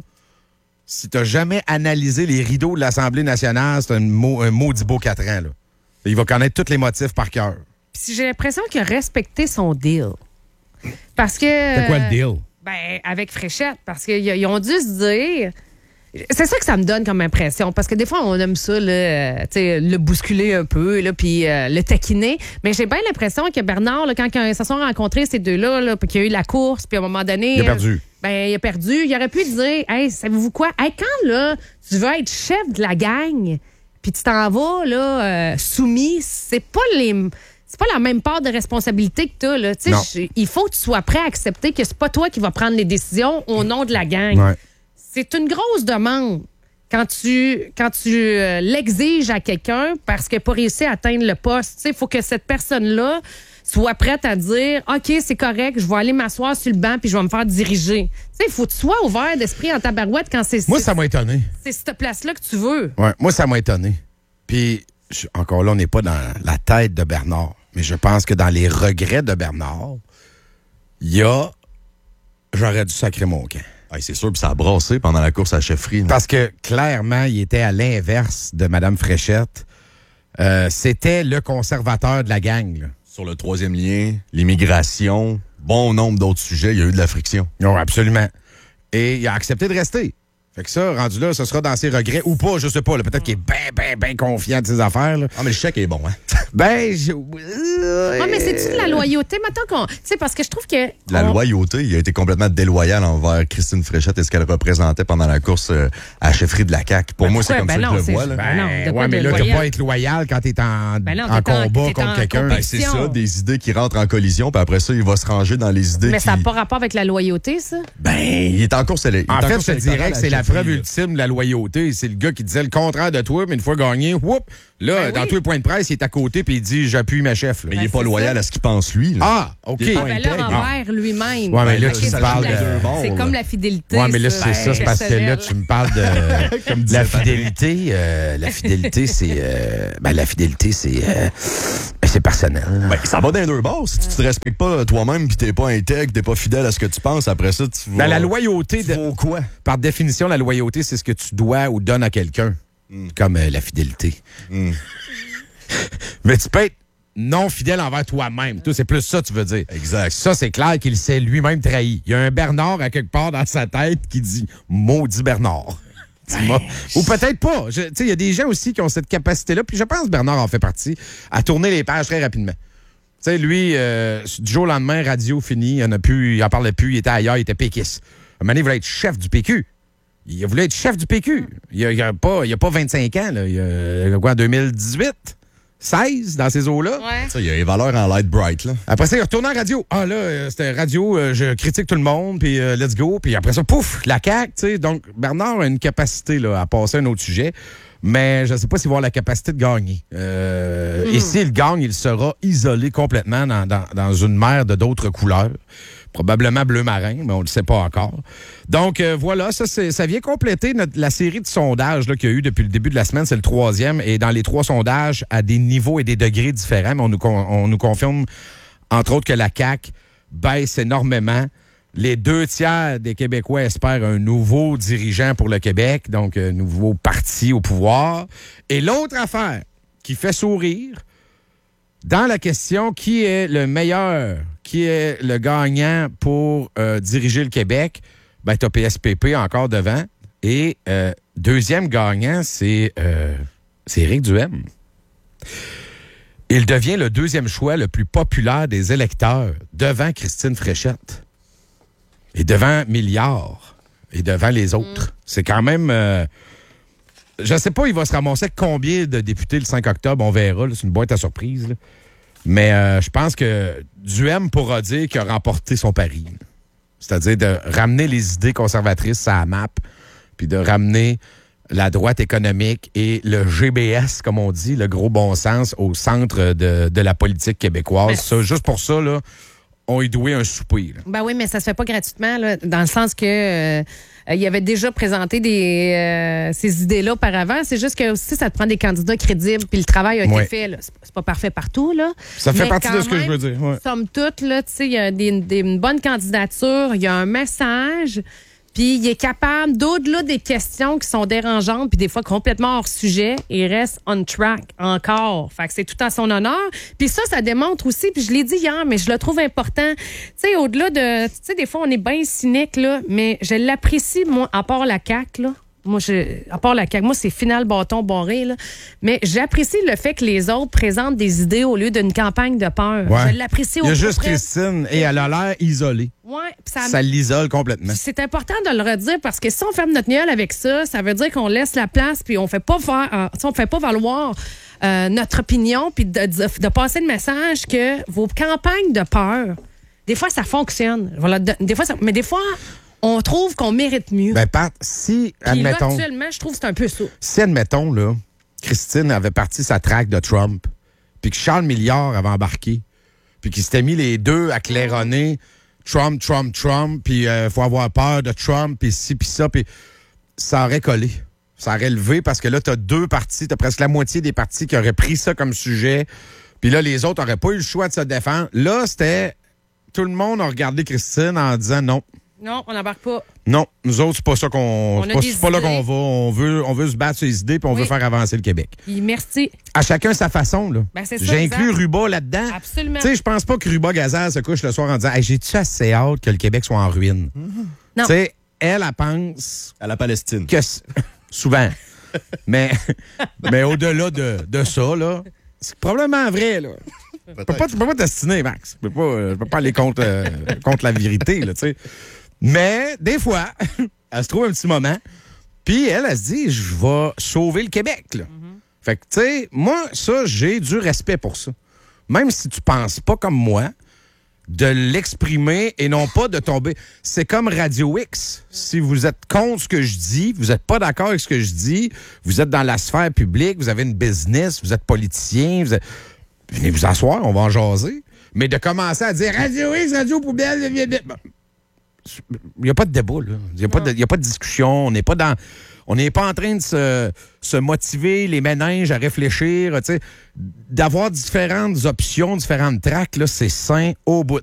[SPEAKER 2] si t'as jamais analysé les rideaux de l'Assemblée nationale, c'est un, mot, un maudit beau quatre ans, là. Il va connaître tous les motifs par cœur.
[SPEAKER 12] Puis j'ai l'impression qu'il a respecté son deal. Parce que...
[SPEAKER 2] C'est quoi le deal?
[SPEAKER 12] Ben, avec Fréchette, parce qu'ils ils ont dû se dire... C'est ça que ça me donne comme impression, parce que des fois, on aime ça, là, euh, tu sais, le bousculer un peu, là, puis euh, le taquiner. Mais j'ai bien l'impression que Bernard, là, quand ils se sont rencontrés, ces deux-là, là, puis qu'il y a eu la course, puis à un moment donné...
[SPEAKER 2] Il a
[SPEAKER 12] euh,
[SPEAKER 2] perdu.
[SPEAKER 12] ben, il a perdu. Il aurait pu dire, hey, savez-vous quoi? Hey, quand, là, tu veux être chef de la gang, puis tu t'en vas, là, euh, soumis, c'est pas les... C'est pas la même part de responsabilité que t'as, là. Tu
[SPEAKER 2] Non.
[SPEAKER 12] sais, il faut que tu sois prêt à accepter que c'est pas toi qui vas prendre les décisions au nom de la gang.
[SPEAKER 2] Ouais.
[SPEAKER 12] C'est une grosse demande quand tu, quand tu euh, l'exiges à quelqu'un parce qu'il n'a pas réussi à atteindre le poste. Il faut que cette personne-là soit prête à dire « OK, c'est correct, je vais aller m'asseoir sur le banc puis je vais me faire diriger. » Il faut que tu sois ouvert d'esprit en tabarouette quand c'est
[SPEAKER 2] Moi,
[SPEAKER 12] c'est-
[SPEAKER 2] ça m'a étonné.
[SPEAKER 12] c'est cette place-là que tu veux.
[SPEAKER 2] Ouais, moi, ça m'a étonné. Puis, je- encore là, on n'est pas dans la tête de Bernard, mais je pense que dans les regrets de Bernard, il y a j'aurais dû sacrer mon camp.
[SPEAKER 13] Ah, c'est sûr, puis ça a brassé pendant la course à la chefferie. là.
[SPEAKER 2] Parce que, clairement, il était à l'inverse de Mme Fréchette. Euh, C'était le conservateur de la gang, là.
[SPEAKER 13] Sur le troisième lien, l'immigration, bon nombre d'autres sujets, il y a eu de la friction.
[SPEAKER 2] Non, absolument. Et il a accepté de rester. Fait que ça, rendu là, ce sera dans ses regrets ou pas, je sais pas. là. Peut-être qu'il est bien, bien, bien confiant de ses affaires. Là.
[SPEAKER 13] Ah, mais le chèque est bon, hein?
[SPEAKER 2] Ben, je...
[SPEAKER 12] Ouais, mais c'est-tu de la loyauté? Maintenant qu'on. Tu sais, parce que je trouve que.
[SPEAKER 13] La
[SPEAKER 12] on-
[SPEAKER 13] loyauté, il a été complètement déloyal envers Christine Fréchette et ce qu'elle représentait pendant la course euh, à la chefferie de la C A Q. Pour
[SPEAKER 12] Ben
[SPEAKER 13] moi, c'est
[SPEAKER 12] pourquoi?
[SPEAKER 13] comme
[SPEAKER 12] Ben
[SPEAKER 13] ça
[SPEAKER 12] non,
[SPEAKER 13] que je
[SPEAKER 12] c'est-
[SPEAKER 13] le vois. Là.
[SPEAKER 12] ben non, de quoi
[SPEAKER 2] ouais, mais
[SPEAKER 12] de
[SPEAKER 2] là, t'as
[SPEAKER 12] loyal?
[SPEAKER 2] pas à être loyal quand t'es en,
[SPEAKER 12] Ben non,
[SPEAKER 2] en
[SPEAKER 12] t'es en-
[SPEAKER 2] combat
[SPEAKER 12] t'es
[SPEAKER 2] contre
[SPEAKER 12] en
[SPEAKER 2] quelqu'un.
[SPEAKER 13] Ben, c'est
[SPEAKER 12] compétition.
[SPEAKER 13] ça, des idées qui rentrent en collision, puis après ça, il va se ranger dans les idées
[SPEAKER 12] Mais
[SPEAKER 13] qui...
[SPEAKER 12] ça n'a pas rapport avec la loyauté, ça?
[SPEAKER 13] Ben, il est en course. il est
[SPEAKER 2] En
[SPEAKER 13] en
[SPEAKER 2] fait,
[SPEAKER 13] course
[SPEAKER 2] je te
[SPEAKER 13] électorale
[SPEAKER 2] dirais
[SPEAKER 13] à
[SPEAKER 2] que c'est la
[SPEAKER 13] chefferie,
[SPEAKER 2] preuve
[SPEAKER 13] là.
[SPEAKER 2] ultime de la loyauté. C'est le gars qui disait le contraire de toi, mais une fois gagné, whoop, là,
[SPEAKER 12] Ben
[SPEAKER 2] dans
[SPEAKER 12] oui.
[SPEAKER 2] tous les points de presse, il est à côté puis il dit j'appuie ma chef. là.
[SPEAKER 13] Mais il
[SPEAKER 12] Ben,
[SPEAKER 13] est pas
[SPEAKER 12] c'est
[SPEAKER 13] loyal
[SPEAKER 12] ça.
[SPEAKER 13] à ce qu'il pense lui. Là.
[SPEAKER 2] Ah, OK.
[SPEAKER 13] Il est pas
[SPEAKER 12] Ah, ben là,
[SPEAKER 13] intègre.
[SPEAKER 12] envers lui-même.
[SPEAKER 2] Ouais, mais là,
[SPEAKER 12] Ok,
[SPEAKER 2] tu me
[SPEAKER 12] c'est
[SPEAKER 2] parles
[SPEAKER 12] comme la-
[SPEAKER 13] de-
[SPEAKER 12] C'est
[SPEAKER 13] bon,
[SPEAKER 12] comme
[SPEAKER 13] là.
[SPEAKER 12] la fidélité.
[SPEAKER 2] Ouais, mais là, c'est ça, c'est parce que là, tu me parles de
[SPEAKER 13] Comme
[SPEAKER 2] la
[SPEAKER 13] disait
[SPEAKER 2] fidélité. euh, la fidélité, c'est. euh, ben, la fidélité, c'est. euh, ben, c'est personnel.
[SPEAKER 13] Ben, ça va dans les deux bords. Si tu te respectes pas toi-même, puis t'es pas intègre, t'es pas fidèle à ce que tu penses, après ça, tu vas...
[SPEAKER 2] Ben, la loyauté,
[SPEAKER 13] Tu
[SPEAKER 2] de-
[SPEAKER 13] vaux quoi?
[SPEAKER 2] par définition, la loyauté, c'est ce que tu dois ou donnes à quelqu'un. Comme euh, la fidélité.
[SPEAKER 13] Mm.
[SPEAKER 2] Mais tu peux être non fidèle envers toi-même. Toi, c'est plus ça, tu veux dire.
[SPEAKER 13] Exact.
[SPEAKER 2] Ça, c'est clair qu'il s'est lui-même trahi. Il y a un Bernard à quelque part dans sa tête qui dit « Maudit Bernard ». Tu m'as- Ou peut-être pas. Je- Tu sais, il y a des gens aussi qui ont cette capacité-là, puis je pense que Bernard en fait partie, à tourner les pages très rapidement. Tu sais, lui, euh, du jour au lendemain, radio fini, il en a plus, il en parlait plus, il était ailleurs, il était péquiste. Un moment donné, il voulait être chef du P Q. Il voulait être chef du P Q. Il n'y a, a pas, il y a pas vingt-cinq ans, là. Il y a quoi, deux mille dix-huit? seize, dans ces eaux-là?
[SPEAKER 12] Ouais.
[SPEAKER 13] Ça, il y a les valeurs en light bright, là.
[SPEAKER 2] Après ça, il retourne en radio. Ah là, euh, c'était radio, euh, je critique tout le monde, puis euh, let's go. Puis après ça, pouf, la C A Q, tu sais. Donc, Bernard a une capacité là, à passer à un autre sujet, mais je ne sais pas s'il va avoir la capacité de gagner. Euh,
[SPEAKER 12] Mm.
[SPEAKER 2] Et s'il gagne, il sera isolé complètement dans, dans, dans une mer de d'autres couleurs. Probablement bleu marin, mais on ne le sait pas encore. Donc, euh, voilà, ça, c'est- ça vient compléter notre- la série de sondages là, qu'il y a eu depuis le début de la semaine. C'est le troisième. Et dans les trois sondages, à des niveaux et des degrés différents, mais on nous, con- on nous confirme, entre autres, que la C A Q baisse énormément. Les deux tiers des Québécois espèrent un nouveau dirigeant pour le Québec, donc un nouveau parti au pouvoir. Et l'autre affaire qui fait sourire, dans la question qui est le meilleur, qui est le gagnant pour euh, diriger le Québec, ben, tu as P S P P encore devant. Et euh, deuxième gagnant, c'est euh, c'est Éric Duhaime. Il devient le deuxième choix le plus populaire des électeurs devant Christine Fréchette. Et devant Milliard. Et devant les autres. C'est quand même... euh, je ne sais pas, il va se ramasser avec combien de députés le cinq octobre, on verra. là, C'est une boîte à surprise. là. Mais euh, je pense que Duhaime pourra dire qu'il a remporté son pari. là. C'est-à-dire de ramener les idées conservatrices à la map, puis de ramener la droite économique et le G B S, comme on dit, le gros bon sens, au centre de, de la politique québécoise.
[SPEAKER 12] Mais-
[SPEAKER 2] Ça, juste pour ça, là, on y doué un souper. là.
[SPEAKER 12] Ben oui, mais ça se fait pas gratuitement, là, dans le sens que euh, il avait déjà présenté des, euh, ces idées-là auparavant. C'est juste que aussi, ça te prend des candidats crédibles, puis le travail a été
[SPEAKER 2] Ouais.
[SPEAKER 12] fait. Là. C'est c'est pas parfait partout, là.
[SPEAKER 2] Ça fait
[SPEAKER 12] Mais
[SPEAKER 2] partie
[SPEAKER 12] quand
[SPEAKER 2] de ce que je
[SPEAKER 12] même,
[SPEAKER 2] veux dire. ouais.
[SPEAKER 12] Somme toute, là, tu sais, il y a des, des- une bonne candidature, il y a un message, puis il est capable, d'au-delà des questions qui sont dérangeantes, puis des fois complètement hors sujet, il reste on track encore. Fait que c'est tout à son honneur. Puis ça, ça démontre aussi, puis je l'ai dit hier, mais je le trouve important. Tu sais, au-delà de... Tu sais, des fois, on est bien cynique, là, mais je l'apprécie, moi, à part la C A Q, là. Moi, je, à part la C A Q, moi, c'est final bâton barré, là. Mais j'apprécie le fait que les autres présentent des idées au lieu d'une campagne de peur.
[SPEAKER 2] Ouais.
[SPEAKER 12] Je l'apprécie au
[SPEAKER 2] Il y a
[SPEAKER 12] plus
[SPEAKER 2] juste
[SPEAKER 12] près.
[SPEAKER 2] Christine et elle a l'air isolée.
[SPEAKER 12] Ouais, puis ça,
[SPEAKER 2] Ça l'isole complètement.
[SPEAKER 12] c'est important de le redire parce que si on ferme notre gueule avec ça, ça veut dire qu'on laisse la place puis on fait pas faire, euh, si on fait pas valoir euh, notre opinion puis de, de, de passer le message que vos campagnes de peur, des fois ça fonctionne. Voilà, de- des fois, ça- mais des fois on trouve qu'on mérite mieux.
[SPEAKER 2] Ben, Pat, si,
[SPEAKER 12] Puis là,
[SPEAKER 2] admettons,
[SPEAKER 12] actuellement, je trouve que c'est un peu ça.
[SPEAKER 2] si, admettons, là, Christine avait parti sa traque de Trump, puis que Charles Milliard avait embarqué, puis qu'il s'était mis les deux à claironner Trump, Trump, Trump, puis il euh, faut avoir peur de Trump, puis ci, puis ça, puis ça aurait collé. Ça aurait levé parce que là, t'as deux partis, t'as presque la moitié des partis qui auraient pris ça comme sujet, puis là, les autres n'auraient pas eu le choix de se défendre. Là, c'était... Tout le monde a regardé Christine en disant non.
[SPEAKER 12] Non, on n'embarque pas.
[SPEAKER 2] Non, nous autres, c'est pas ça qu'on.
[SPEAKER 12] On
[SPEAKER 2] C'est
[SPEAKER 12] a
[SPEAKER 2] pas,
[SPEAKER 12] des
[SPEAKER 2] c'est pas là
[SPEAKER 12] idées.
[SPEAKER 2] qu'on va. On veut, on veut se battre sur les idées puis on
[SPEAKER 12] Oui.
[SPEAKER 2] veut faire avancer le Québec.
[SPEAKER 12] Puis merci.
[SPEAKER 2] À chacun sa façon, là.
[SPEAKER 12] Ben, c'est ça,
[SPEAKER 2] J'ai inclus
[SPEAKER 12] exact.
[SPEAKER 2] Ruba là-dedans.
[SPEAKER 12] Absolument.
[SPEAKER 2] Tu sais, je pense pas que Ruba Gazal se couche le soir en disant hey, j'ai-tu assez hâte que le Québec soit en ruine?
[SPEAKER 12] Non.
[SPEAKER 2] Tu sais, elle, elle pense.
[SPEAKER 13] À la Palestine.
[SPEAKER 2] Que c- souvent. mais mais au-delà de, de ça, là, c'est probablement vrai, là. Tu peux pas, tu peux pas t'astiner, Max. Je peux pas, euh, je peux pas aller contre, euh, contre la vérité, là, tu sais. Mais, des fois, elle se trouve un petit moment, puis elle, elle se dit, je vais sauver le Québec, là. Mm-hmm. Fait que, tu sais, moi, ça, j'ai du respect pour ça. Même si tu penses pas comme moi, de l'exprimer et non pas de tomber. C'est comme Radio X. Si vous êtes contre ce que je dis, vous n'êtes pas d'accord avec ce que je dis, vous êtes dans la sphère publique, vous avez une business, vous êtes politicien, vous êtes... venez vous asseoir, on va en jaser. Mais de commencer à dire Radio X, Radio Poubelle, il n'y a pas de débat, là. Il n'y a, a pas de discussion. On n'est pas dans... On n'est pas en train de se, se motiver les méninges à réfléchir, tu sais. D'avoir différentes options, différentes tracks, là, c'est sain au bout.